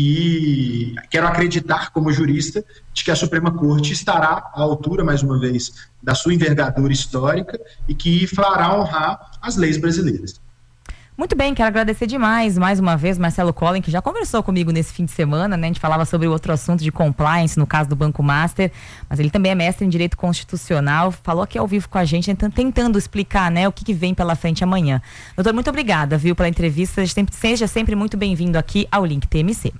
quero acreditar como jurista de que a Suprema Corte estará à altura, mais uma vez, da sua envergadura histórica e que fará honrar as leis brasileiras. Muito bem, quero agradecer demais, mais uma vez, Marcelo Collin, que já conversou comigo nesse fim de semana, né? A gente falava sobre o outro assunto de compliance, no caso do Banco Master, mas ele também é mestre em Direito Constitucional, falou aqui ao vivo com a gente, tentando explicar, né, o que vem pela frente amanhã. Doutor, muito obrigada, viu, pela entrevista, seja sempre muito bem-vindo aqui ao Link TMC.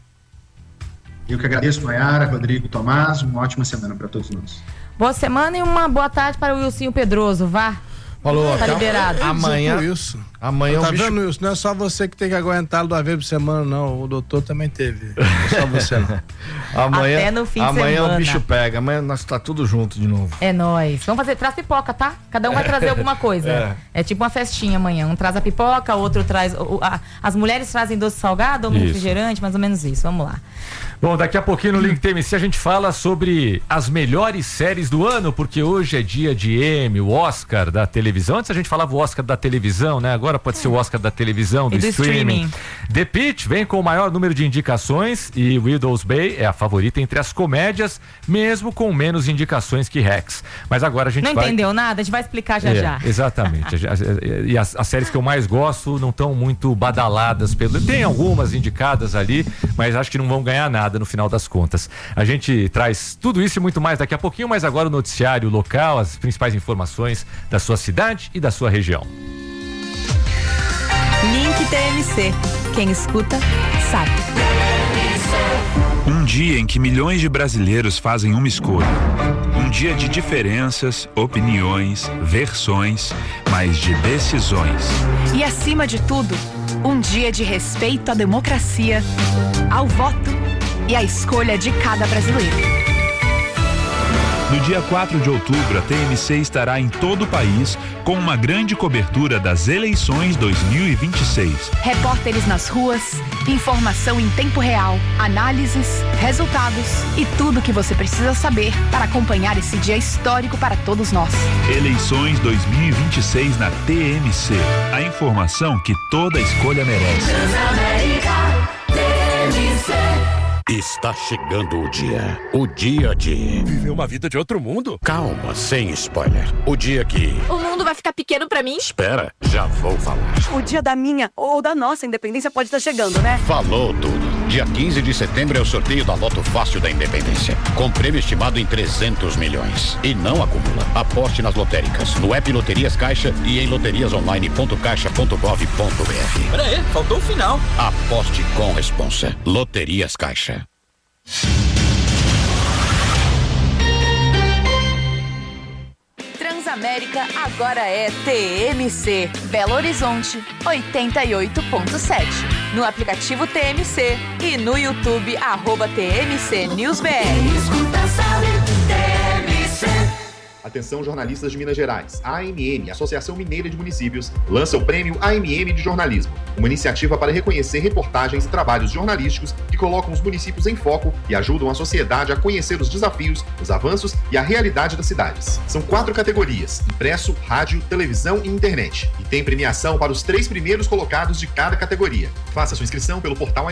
Eu que agradeço, Maiara, Rodrigo, Tomás, uma ótima semana para todos nós. Boa semana e uma boa tarde para o Wilson Pedroso, vá. Falou, tá liberado. Amanhã tá vendo, Wilson? Não é só você que tem que aguentar duas vezes por semana, não. O doutor também teve. Não é só você, não. Até no fim de semana. Amanhã o bicho pega. Amanhã nós tá tudo junto de novo. É nóis. Vamos fazer, traz pipoca, tá? Cada um vai trazer alguma coisa. É tipo uma festinha amanhã. Um traz a pipoca, o outro traz... as mulheres trazem doce salgado ou refrigerante, mais ou menos isso. Vamos lá. Bom, daqui a pouquinho no Link TMC a gente fala sobre as melhores séries do ano, porque hoje é dia de Emmy, o Oscar da televisão. Antes a gente falava o Oscar da televisão, né? Agora pode ser o Oscar da televisão, do streaming. The Pitt vem com o maior número de indicações e Widow's Bay é a favorita entre as comédias, mesmo com menos indicações que Rex. Mas agora a gente não entendeu nada? A gente vai explicar já. Exatamente. E as séries que eu mais gosto não estão muito badaladas. Tem algumas indicadas ali, mas acho que não vão ganhar nada no final das contas. A gente traz tudo isso e muito mais daqui a pouquinho, mas agora o noticiário local, as principais informações da sua cidade e da sua região. Link TMC. Quem escuta, sabe. Um dia em que milhões de brasileiros fazem uma escolha. Um dia de diferenças, opiniões, versões, mas de decisões. E acima de tudo, um dia de respeito à democracia, ao voto e à escolha de cada brasileiro. No dia 4 de outubro, a TMC estará em todo o país com uma grande cobertura das eleições 2026. Repórteres nas ruas, informação em tempo real, análises, resultados e tudo o que você precisa saber para acompanhar esse dia histórico para todos nós. Eleições 2026 na TMC. A informação que toda escolha merece. Está chegando o dia de... Viver uma vida de outro mundo? Calma, sem spoiler. O dia que... O mundo vai ficar pequeno pra mim? Espera, já vou falar. O dia da minha ou da nossa independência pode estar chegando, né? Falou tudo. Dia 15 de setembro é o sorteio da Loto Fácil da Independência, com prêmio estimado em 300 milhões. E não acumula. Aposte nas lotéricas, no app Loterias Caixa e em loteriasonline.caixa.gov.br. Peraí, faltou o final. Aposte com responsa. Loterias Caixa. Transamérica agora é TMC, Belo Horizonte 88.7. No aplicativo TMC e no YouTube @TMC News BR. Atenção, jornalistas de Minas Gerais. A AMM, Associação Mineira de Municípios, lança o Prêmio AMM de Jornalismo, uma iniciativa para reconhecer reportagens e trabalhos jornalísticos que colocam os municípios em foco e ajudam a sociedade a conhecer os desafios, os avanços e a realidade das cidades. São 4 categorias: impresso, rádio, televisão e internet. E tem premiação para os 3 primeiros colocados de cada categoria. Faça sua inscrição pelo portal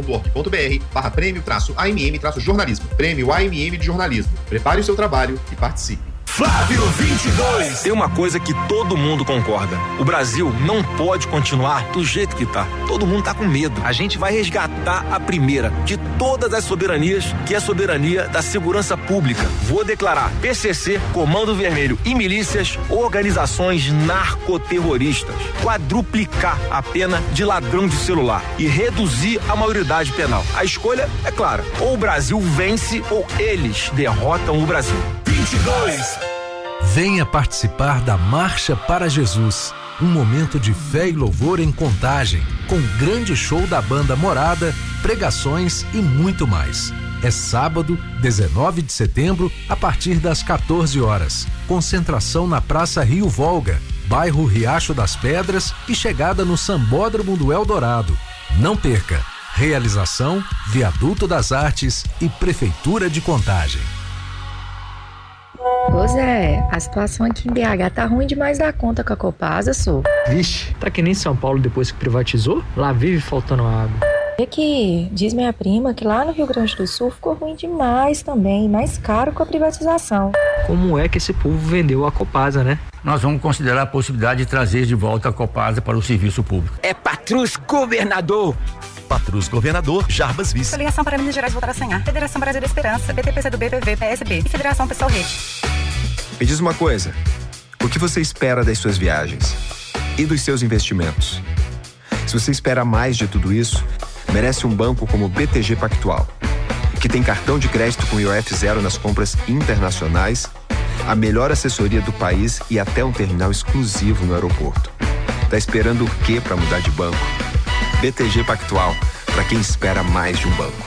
amm.org.br/prêmio-AMM-jornalismo. Prêmio AMM de Jornalismo. Prepare o seu trabalho e participe. Flávio 22. Tem uma coisa que todo mundo concorda: o Brasil não pode continuar do jeito que tá. Todo mundo tá com medo. A gente vai resgatar a primeira de todas as soberanias, que é a soberania da segurança pública. Vou declarar PCC, Comando Vermelho e milícias organizações narcoterroristas. Quadruplicar a pena de ladrão de celular e reduzir a maioridade penal. A escolha é clara: ou o Brasil vence ou eles derrotam o Brasil. 22. Venha participar da Marcha para Jesus, um momento de fé e louvor em Contagem, com grande show da banda Morada, pregações e muito mais. É sábado, 19 de setembro, a partir das 14 horas. Concentração na Praça Rio Volga, bairro Riacho das Pedras e chegada no Sambódromo do Eldorado. Não perca! Realização, Viaduto das Artes e Prefeitura de Contagem. Ô Zé, a situação aqui em BH tá ruim demais da conta com a Copasa, sou. Vixe, tá que nem São Paulo depois que privatizou? Lá vive faltando água. É que diz minha prima que lá no Rio Grande do Sul ficou ruim demais também, mais caro com a privatização. Como é que esse povo vendeu a Copasa, né? Nós vamos considerar a possibilidade de trazer de volta a Copasa para o serviço público. É Patrus Governador. Patrus Governador, Jarbas Vice. Coligação para Minas Gerais voltar a sonhar. Federação Brasil da Esperança, PTPC do BPV, PSB e Federação Pessoal Rede. Me diz uma coisa, o que você espera das suas viagens e dos seus investimentos? Se você espera mais de tudo isso, merece um banco como o BTG Pactual, que tem cartão de crédito com IOF zero nas compras internacionais, a melhor assessoria do país e até um terminal exclusivo no aeroporto. Tá esperando o quê para mudar de banco? BTG Pactual, para quem espera mais de um banco.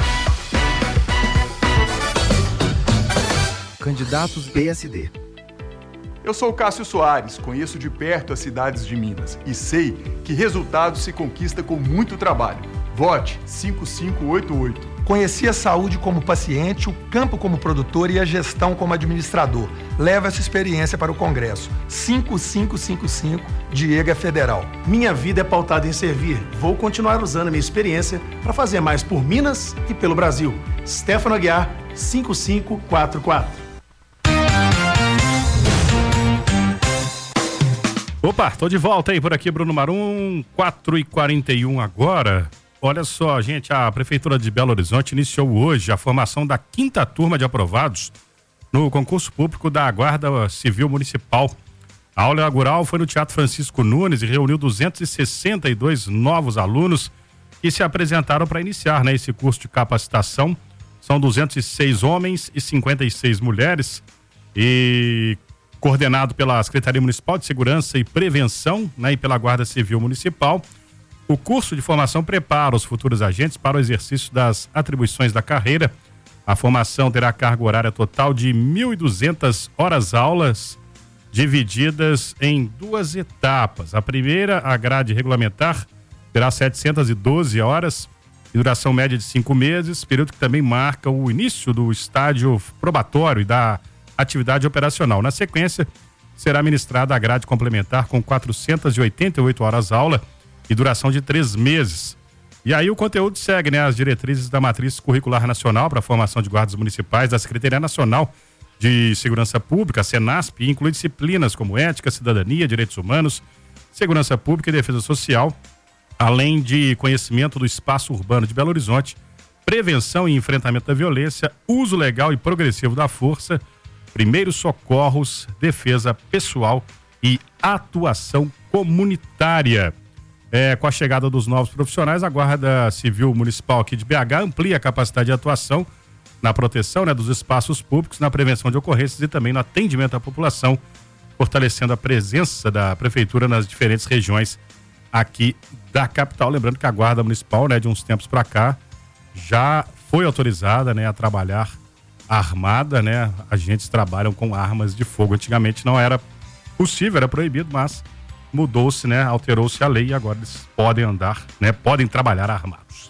Candidatos PSD. Eu sou Cássio Soares, conheço de perto as cidades de Minas e sei que resultados se conquista com muito trabalho. Vote 5588. Conheci a saúde como paciente, o campo como produtor e a gestão como administrador. Leva essa experiência para o Congresso. 5555, Diego Federal. Minha vida é pautada em servir. Vou continuar usando a minha experiência para fazer mais por Minas e pelo Brasil. Stefano Aguiar, 5544. Opa, tô de volta aí por aqui, Bruno Marum, 4h41 agora. Olha só, gente, a Prefeitura de Belo Horizonte iniciou hoje a formação da 5ª turma de aprovados no concurso público da Guarda Civil Municipal. A aula inaugural foi no Teatro Francisco Nunes e reuniu 262 novos alunos que se apresentaram para iniciar, né, esse curso de capacitação. São 206 homens e 56 mulheres e coordenado pela Secretaria Municipal de Segurança e Prevenção, né, e pela Guarda Civil Municipal. O curso de formação prepara os futuros agentes para o exercício das atribuições da carreira. A formação terá carga horária total de 1.200 horas-aulas, divididas em 2 etapas. A primeira, a grade regulamentar, terá 712 horas e duração média de 5 meses, período que também marca o início do estágio probatório e da atividade operacional. Na sequência, será ministrada a grade complementar com 488 horas-aula e duração de 3 meses. E aí o conteúdo segue, né, as diretrizes da Matriz Curricular Nacional para a Formação de Guardas Municipais da Secretaria Nacional de Segurança Pública, a Senasp, e inclui disciplinas como ética, cidadania, direitos humanos, segurança pública e defesa social, além de conhecimento do espaço urbano de Belo Horizonte, prevenção e enfrentamento da violência, uso legal e progressivo da força, primeiros socorros, defesa pessoal e atuação comunitária. Com a chegada dos novos profissionais, a Guarda Civil Municipal aqui de BH amplia a capacidade de atuação na proteção, né, dos espaços públicos, na prevenção de ocorrências e também no atendimento à população, fortalecendo a presença da Prefeitura nas diferentes regiões aqui da capital. Lembrando que a Guarda Municipal, né, de uns tempos para cá, já foi autorizada, né, a trabalhar armada, né? Agentes trabalham com armas de fogo. Antigamente não era possível, era proibido, mas mudou-se, né? Alterou-se a lei e agora eles podem andar, né? Podem trabalhar armados.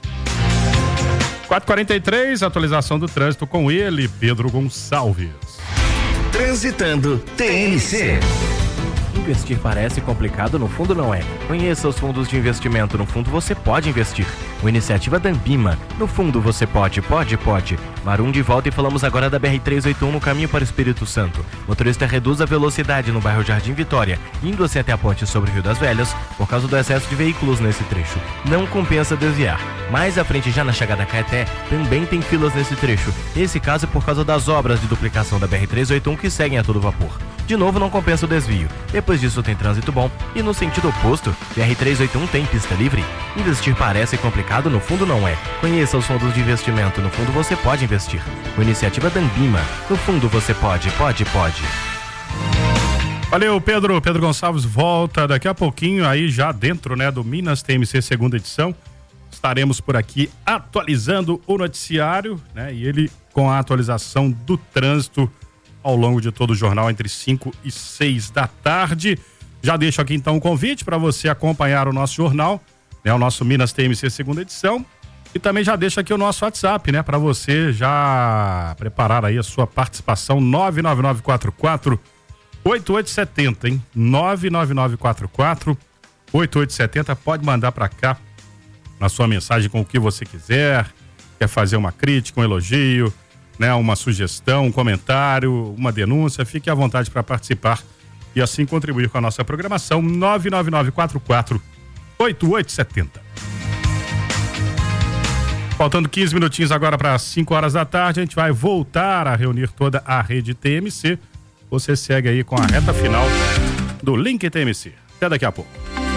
4h43, atualização do trânsito com ele, Pedro Gonçalves. Transitando TNC. Investir parece complicado, no fundo não é. Conheça os fundos de investimento, no fundo você pode investir. Uma iniciativa da Ambima. No fundo você pode. Marum de volta e falamos agora da BR-381 no caminho para o Espírito Santo. Motorista reduz a velocidade no bairro Jardim Vitória, indo assim até a ponte sobre o Rio das Velhas, por causa do excesso de veículos nesse trecho. Não compensa desviar. Mais à frente, já na chegada a Caeté, também tem filas nesse trecho. Esse caso é por causa das obras de duplicação da BR-381 que seguem a todo vapor. De novo, não compensa o desvio. Depois disso tem trânsito bom e no sentido oposto, BR-381 tem pista livre. Investir parece complicado, no fundo não é. Conheça os fundos de investimento, no fundo você pode investir. Uma iniciativa da Ambima. No fundo você pode. Valeu, Pedro. Pedro Gonçalves volta daqui a pouquinho aí já dentro, né, do Minas TMC segunda edição. estaremos por aqui atualizando o noticiário, né? E ele com a atualização do trânsito ao longo de todo o jornal entre 5 e 6 da tarde. Já deixo aqui então o convite para você acompanhar o nosso jornal, né? O nosso Minas TMC segunda edição. E também já deixo aqui o nosso WhatsApp, né? Para você já preparar aí a sua participação, 99944-8870, hein? 99944-8870, pode mandar para cá a sua mensagem com o que você quiser, quer fazer uma crítica, um elogio, né? Uma sugestão, um comentário, uma denúncia, fique à vontade para participar e assim contribuir com a nossa programação, 99944-8870. Faltando 15 minutinhos agora para 5 horas da tarde, a gente vai voltar a reunir toda a rede TMC. Você segue aí com a reta final do Link TMC. Até daqui a pouco.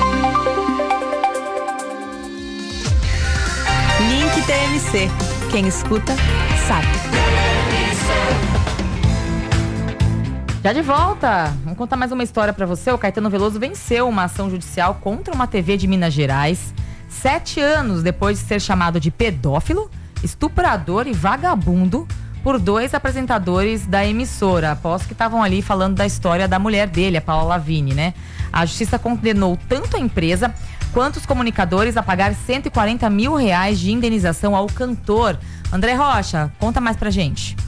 Link TMC. Quem escuta, sabe. Já de volta, vamos contar mais uma história para você. O Caetano Veloso venceu uma ação judicial contra uma TV de Minas Gerais 7 anos depois de ser chamado de pedófilo, estuprador e vagabundo por 2 apresentadores da emissora, após que estavam ali falando da história da mulher dele, a Paula Lavigne, né? A justiça condenou tanto a empresa quanto os comunicadores a pagar R$140 mil de indenização ao cantor. André Rocha, conta mais pra gente.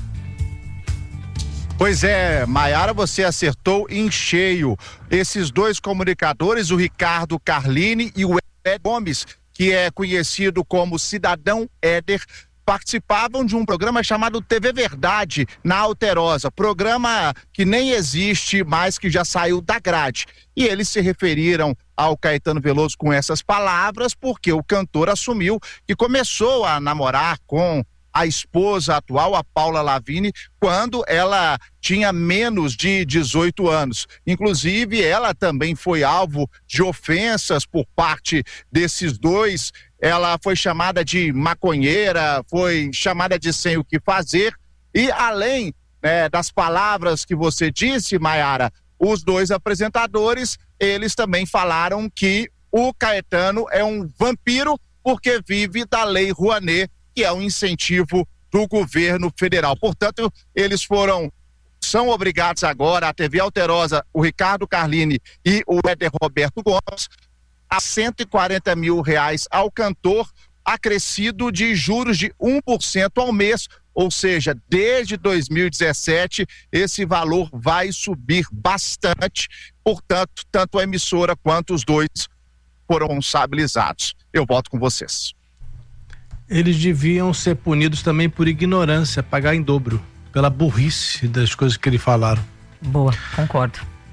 Pois é, Maiara, você acertou em cheio. Esses 2 comunicadores, o Ricardo Carlini e o Ed Gomes, que é conhecido como Cidadão Éder, participavam de um programa chamado TV Verdade, na Alterosa, programa que nem existe mais, que já saiu da grade. E eles se referiram ao Caetano Veloso com essas palavras porque o cantor assumiu que começou a namorar com a esposa atual, a Paula Lavigne, quando ela tinha menos de 18 anos. Inclusive, ela também foi alvo de ofensas por parte desses 2. Ela foi chamada de maconheira, foi chamada de sem o que fazer. E além das palavras que você disse, Maiara, os 2 apresentadores, eles também falaram que o Caetano é um vampiro porque vive da Lei Rouanet, que é um incentivo do governo federal. Portanto, eles são obrigados agora, a TV Alterosa, o Ricardo Carlini e o Éder Roberto Gomes, a R$140 mil ao cantor, acrescido de juros de 1% ao mês, ou seja, desde 2017, esse valor vai subir bastante. Portanto, tanto a emissora quanto os 2 foram responsabilizados. Eu volto com vocês. Eles deviam ser punidos também por ignorância, pagar em dobro, pela burrice das coisas que eles falaram. Boa, concordo.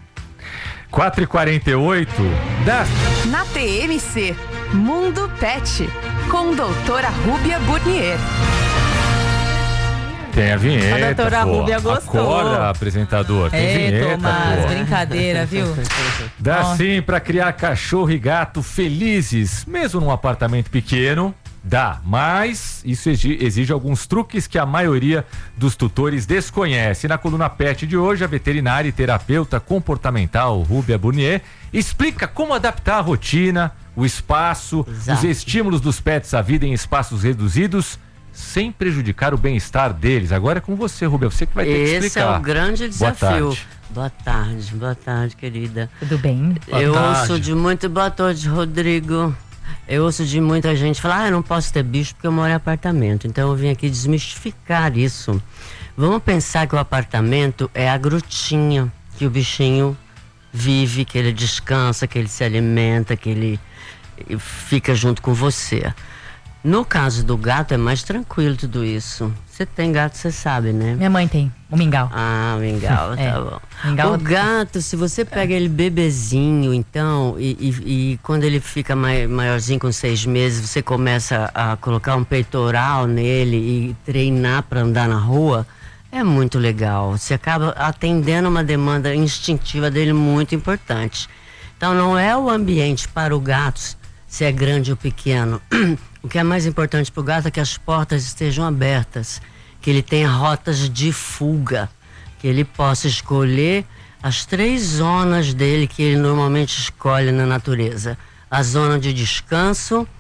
4h48 Na TMC, Mundo Pet, com doutora Rúbia Burnier. Tem a vinheta. A doutora Rúbia gostou. Acorda, apresentador. Tem vinheta, Tomás, brincadeira, viu? Dá sim pra criar cachorro e gato felizes, mesmo num apartamento pequeno. Dá, mas isso exige alguns truques que a maioria dos tutores desconhece. Na coluna Pet de hoje, a veterinária e terapeuta comportamental Rúbia Burnier explica como adaptar a rotina, o espaço, os estímulos dos pets à vida em espaços reduzidos, sem prejudicar o bem-estar deles. Agora é com você, Rúbia, você que vai ter que explicar. Esse é o grande desafio. Boa tarde, querida. Tudo bem? Ouço de muito... Boa tarde, Rodrigo. Eu ouço de muita gente falar, eu não posso ter bicho porque eu moro em apartamento. Então eu vim aqui desmistificar isso. Vamos pensar que o apartamento é a grutinha que o bichinho vive, que ele descansa, que ele se alimenta, que ele fica junto com você. No caso do gato é mais tranquilo tudo isso. Você tem gato, você sabe, né? Minha mãe tem, o mingau. Ah, o mingau, tá bom. Mingau... O gato, se você pega ele bebezinho, então, e quando ele fica maiorzinho, com 6 meses, você começa a colocar um peitoral nele e treinar para andar na rua, é muito legal. Você acaba atendendo uma demanda instintiva dele muito importante. Então, não é o ambiente para o gato, se é grande ou pequeno. O que é mais importante para o gato é que as portas estejam abertas, que ele tenha rotas de fuga, que ele possa escolher as 3 zonas dele que ele normalmente escolhe na natureza. A zona de descanso,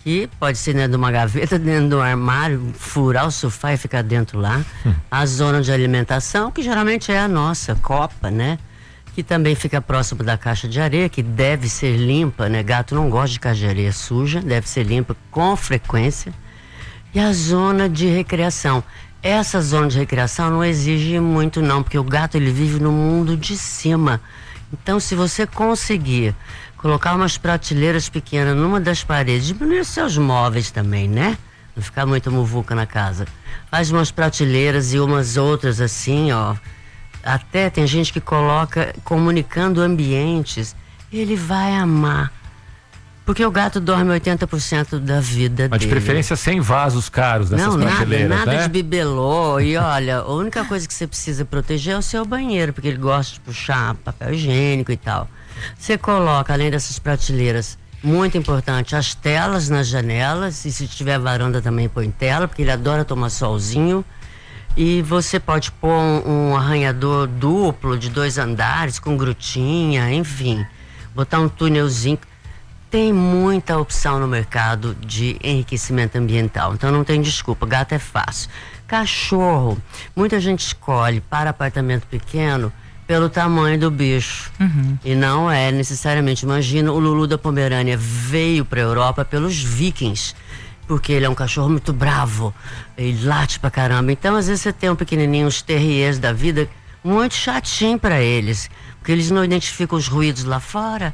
que pode ser dentro de uma gaveta, dentro de um armário, furar o sofá e ficar dentro lá. A zona de alimentação, que geralmente é a nossa copa, né? Que também fica próximo da caixa de areia, que deve ser limpa, né? Gato não gosta de caixa de areia suja, deve ser limpa com frequência. E a zona de recreação. Essa zona de recreação não exige muito não, porque o gato ele vive no mundo de cima. Então, se você conseguir colocar umas prateleiras pequenas numa das paredes, diminuir seus móveis também, né? Não ficar muito muvuca na casa. Faz umas prateleiras e umas outras assim, ó. Até tem gente que coloca comunicando ambientes. Ele vai amar. Porque o gato dorme 80% da vida Mas dele. de preferência sem vasos caros dessas prateleiras, nada né? de bibelô. E olha, a única coisa que você precisa proteger é o seu banheiro, porque ele gosta de puxar papel higiênico e tal. Você coloca, além dessas prateleiras, muito importante, as telas nas janelas. E se tiver varanda também põe tela, porque ele adora tomar solzinho. E você pode pôr um arranhador duplo de 2 andares com grutinha, enfim, botar um túnelzinho. Tem muita opção no mercado de enriquecimento ambiental, então não tem desculpa, gato é fácil. Cachorro, muita gente escolhe para apartamento pequeno pelo tamanho do bicho. E não é necessariamente. Imagina, o Lulu da Pomerânia veio para a Europa pelos vikings, porque ele é um cachorro muito bravo, ele late pra caramba. Então, às vezes você tem um pequenininho, uns terriers da vida, muito chatinho para eles, porque eles não identificam os ruídos lá fora,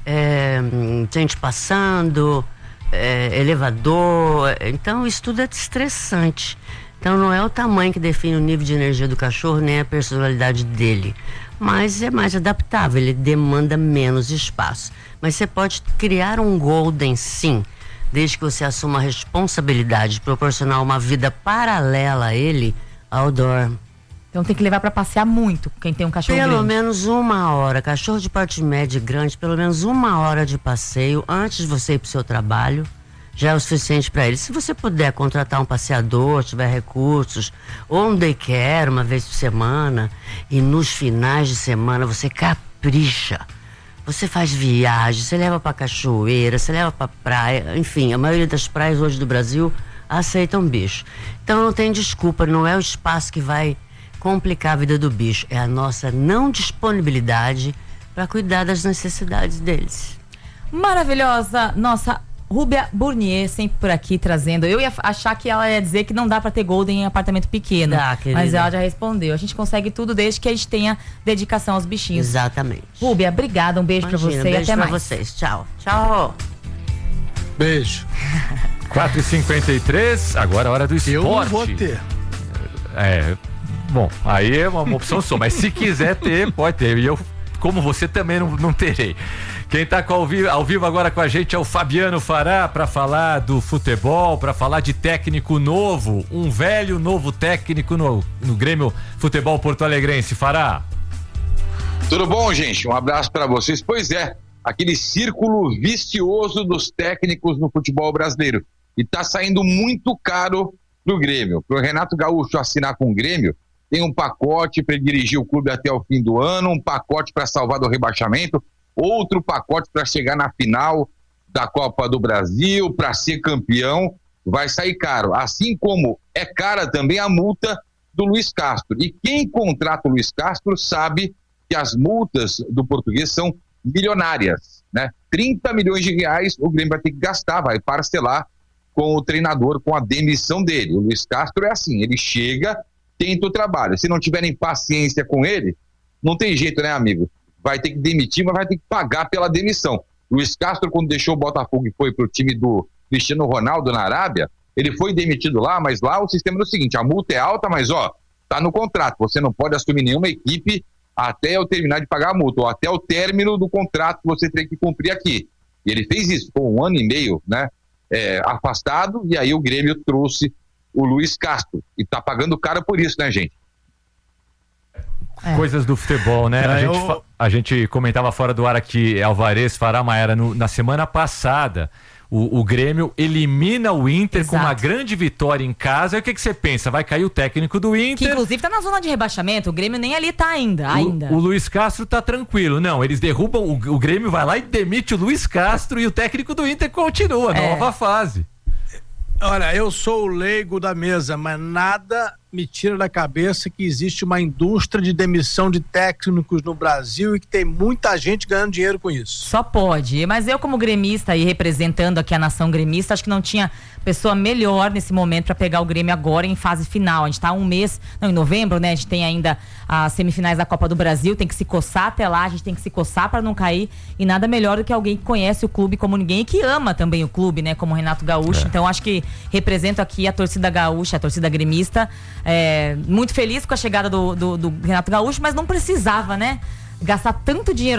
gente passando, elevador. Então, isso tudo é estressante. Então, não é o tamanho que define o nível de energia do cachorro, nem a personalidade dele. Mas é mais adaptável, ele demanda menos espaço. Mas você pode criar um golden, sim, desde que você assuma a responsabilidade de proporcionar uma vida paralela a ele, outdoor. Então tem que levar para passear muito, quem tem um cachorro Pelo grande. menos 1 hora, cachorro de porte médio e grande, pelo menos 1 hora de passeio antes de você ir pro seu trabalho, já é o suficiente para ele. Se você puder contratar um passeador, tiver recursos, ou um daycare uma vez por semana, e nos finais de semana você capricha. Você faz viagem, você leva pra cachoeira, você leva pra praia, enfim, a maioria das praias hoje do Brasil aceitam bicho. Então não tem desculpa, não é o espaço que vai complicar a vida do bicho, é a nossa não disponibilidade para cuidar das necessidades deles. Maravilhosa, nossa Rúbia Burnier, sempre por aqui trazendo. Eu ia achar que ela ia dizer que não dá pra ter golden em apartamento pequeno. Dá, querida. Mas ela já respondeu. A gente consegue tudo desde que a gente tenha dedicação aos bichinhos. Exatamente. Rúbia, obrigada. Um beijo pra você beijo e até pra mais. vocês. Tchau. Tchau. Beijo. 4h53, agora é hora do esporte. Eu não vou ter. Bom, aí é uma opção sua, mas se quiser ter, pode ter. E eu, como você, também não terei. Quem tá ao vivo agora com a gente é o Fabiano Fará para falar do futebol, para falar de técnico novo, um velho novo técnico no Grêmio Futebol Porto Alegrense. Fará. Tudo bom, gente? Um abraço para vocês. Pois é, aquele círculo vicioso dos técnicos no futebol brasileiro. E tá saindo muito caro pro Grêmio. Pro Renato Gaúcho assinar com o Grêmio, tem um pacote para dirigir o clube até o fim do ano, um pacote para salvar do rebaixamento, outro pacote para chegar na final da Copa do Brasil, para ser campeão, vai sair caro. Assim como é cara também a multa do Luiz Castro. E quem contrata o Luiz Castro sabe que as multas do português são milionárias, né? 30 milhões de reais o Grêmio vai ter que gastar, vai parcelar com o treinador, com a demissão dele. O Luiz Castro é assim, ele chega, tenta o trabalho. Se não tiverem paciência com ele, não tem jeito, né, amigo? Vai ter que demitir, mas vai ter que pagar pela demissão. Luiz Castro, quando deixou o Botafogo e foi pro time do Cristiano Ronaldo na Arábia, ele foi demitido lá, mas lá o sistema é o seguinte, a multa é alta, mas tá no contrato, você não pode assumir nenhuma equipe até eu terminar de pagar a multa, ou até o término do contrato que você tem que cumprir aqui. E ele fez isso, ficou 1 ano e meio, né, afastado, e aí o Grêmio trouxe o Luiz Castro, e tá pagando caro por isso, né, gente? Coisas do futebol, né? A gente comentava fora do ar aqui, Alvarez, Fará, Maera, na semana passada, O Grêmio elimina o Inter Exato. com uma grande vitória em casa. Aí o que você pensa? Vai cair o técnico do Inter. Que inclusive tá na zona de rebaixamento. O Grêmio nem ali tá ainda. O Luiz Castro tá tranquilo. Não, eles derrubam. O Grêmio vai lá e demite o Luiz Castro e o técnico do Inter continua. Nova fase. Olha, eu sou o leigo da mesa, mas nada me tira da cabeça que existe uma indústria de demissão de técnicos no Brasil e que tem muita gente ganhando dinheiro com isso. Só pode, mas eu como gremista e representando aqui a nação gremista, acho que não tinha pessoa melhor nesse momento para pegar o Grêmio agora em fase final. A gente tá um mês, em novembro, né? A gente tem ainda as semifinais da Copa do Brasil, tem que se coçar até lá, a gente tem que se coçar para não cair, e nada melhor do que alguém que conhece o clube como ninguém e que ama também o clube, né? Como o Renato Gaúcho. Então acho que represento aqui a torcida gaúcha, a torcida gremista, muito feliz com a chegada do Renato Gaúcho, mas não precisava, né? Gastar tanto dinheiro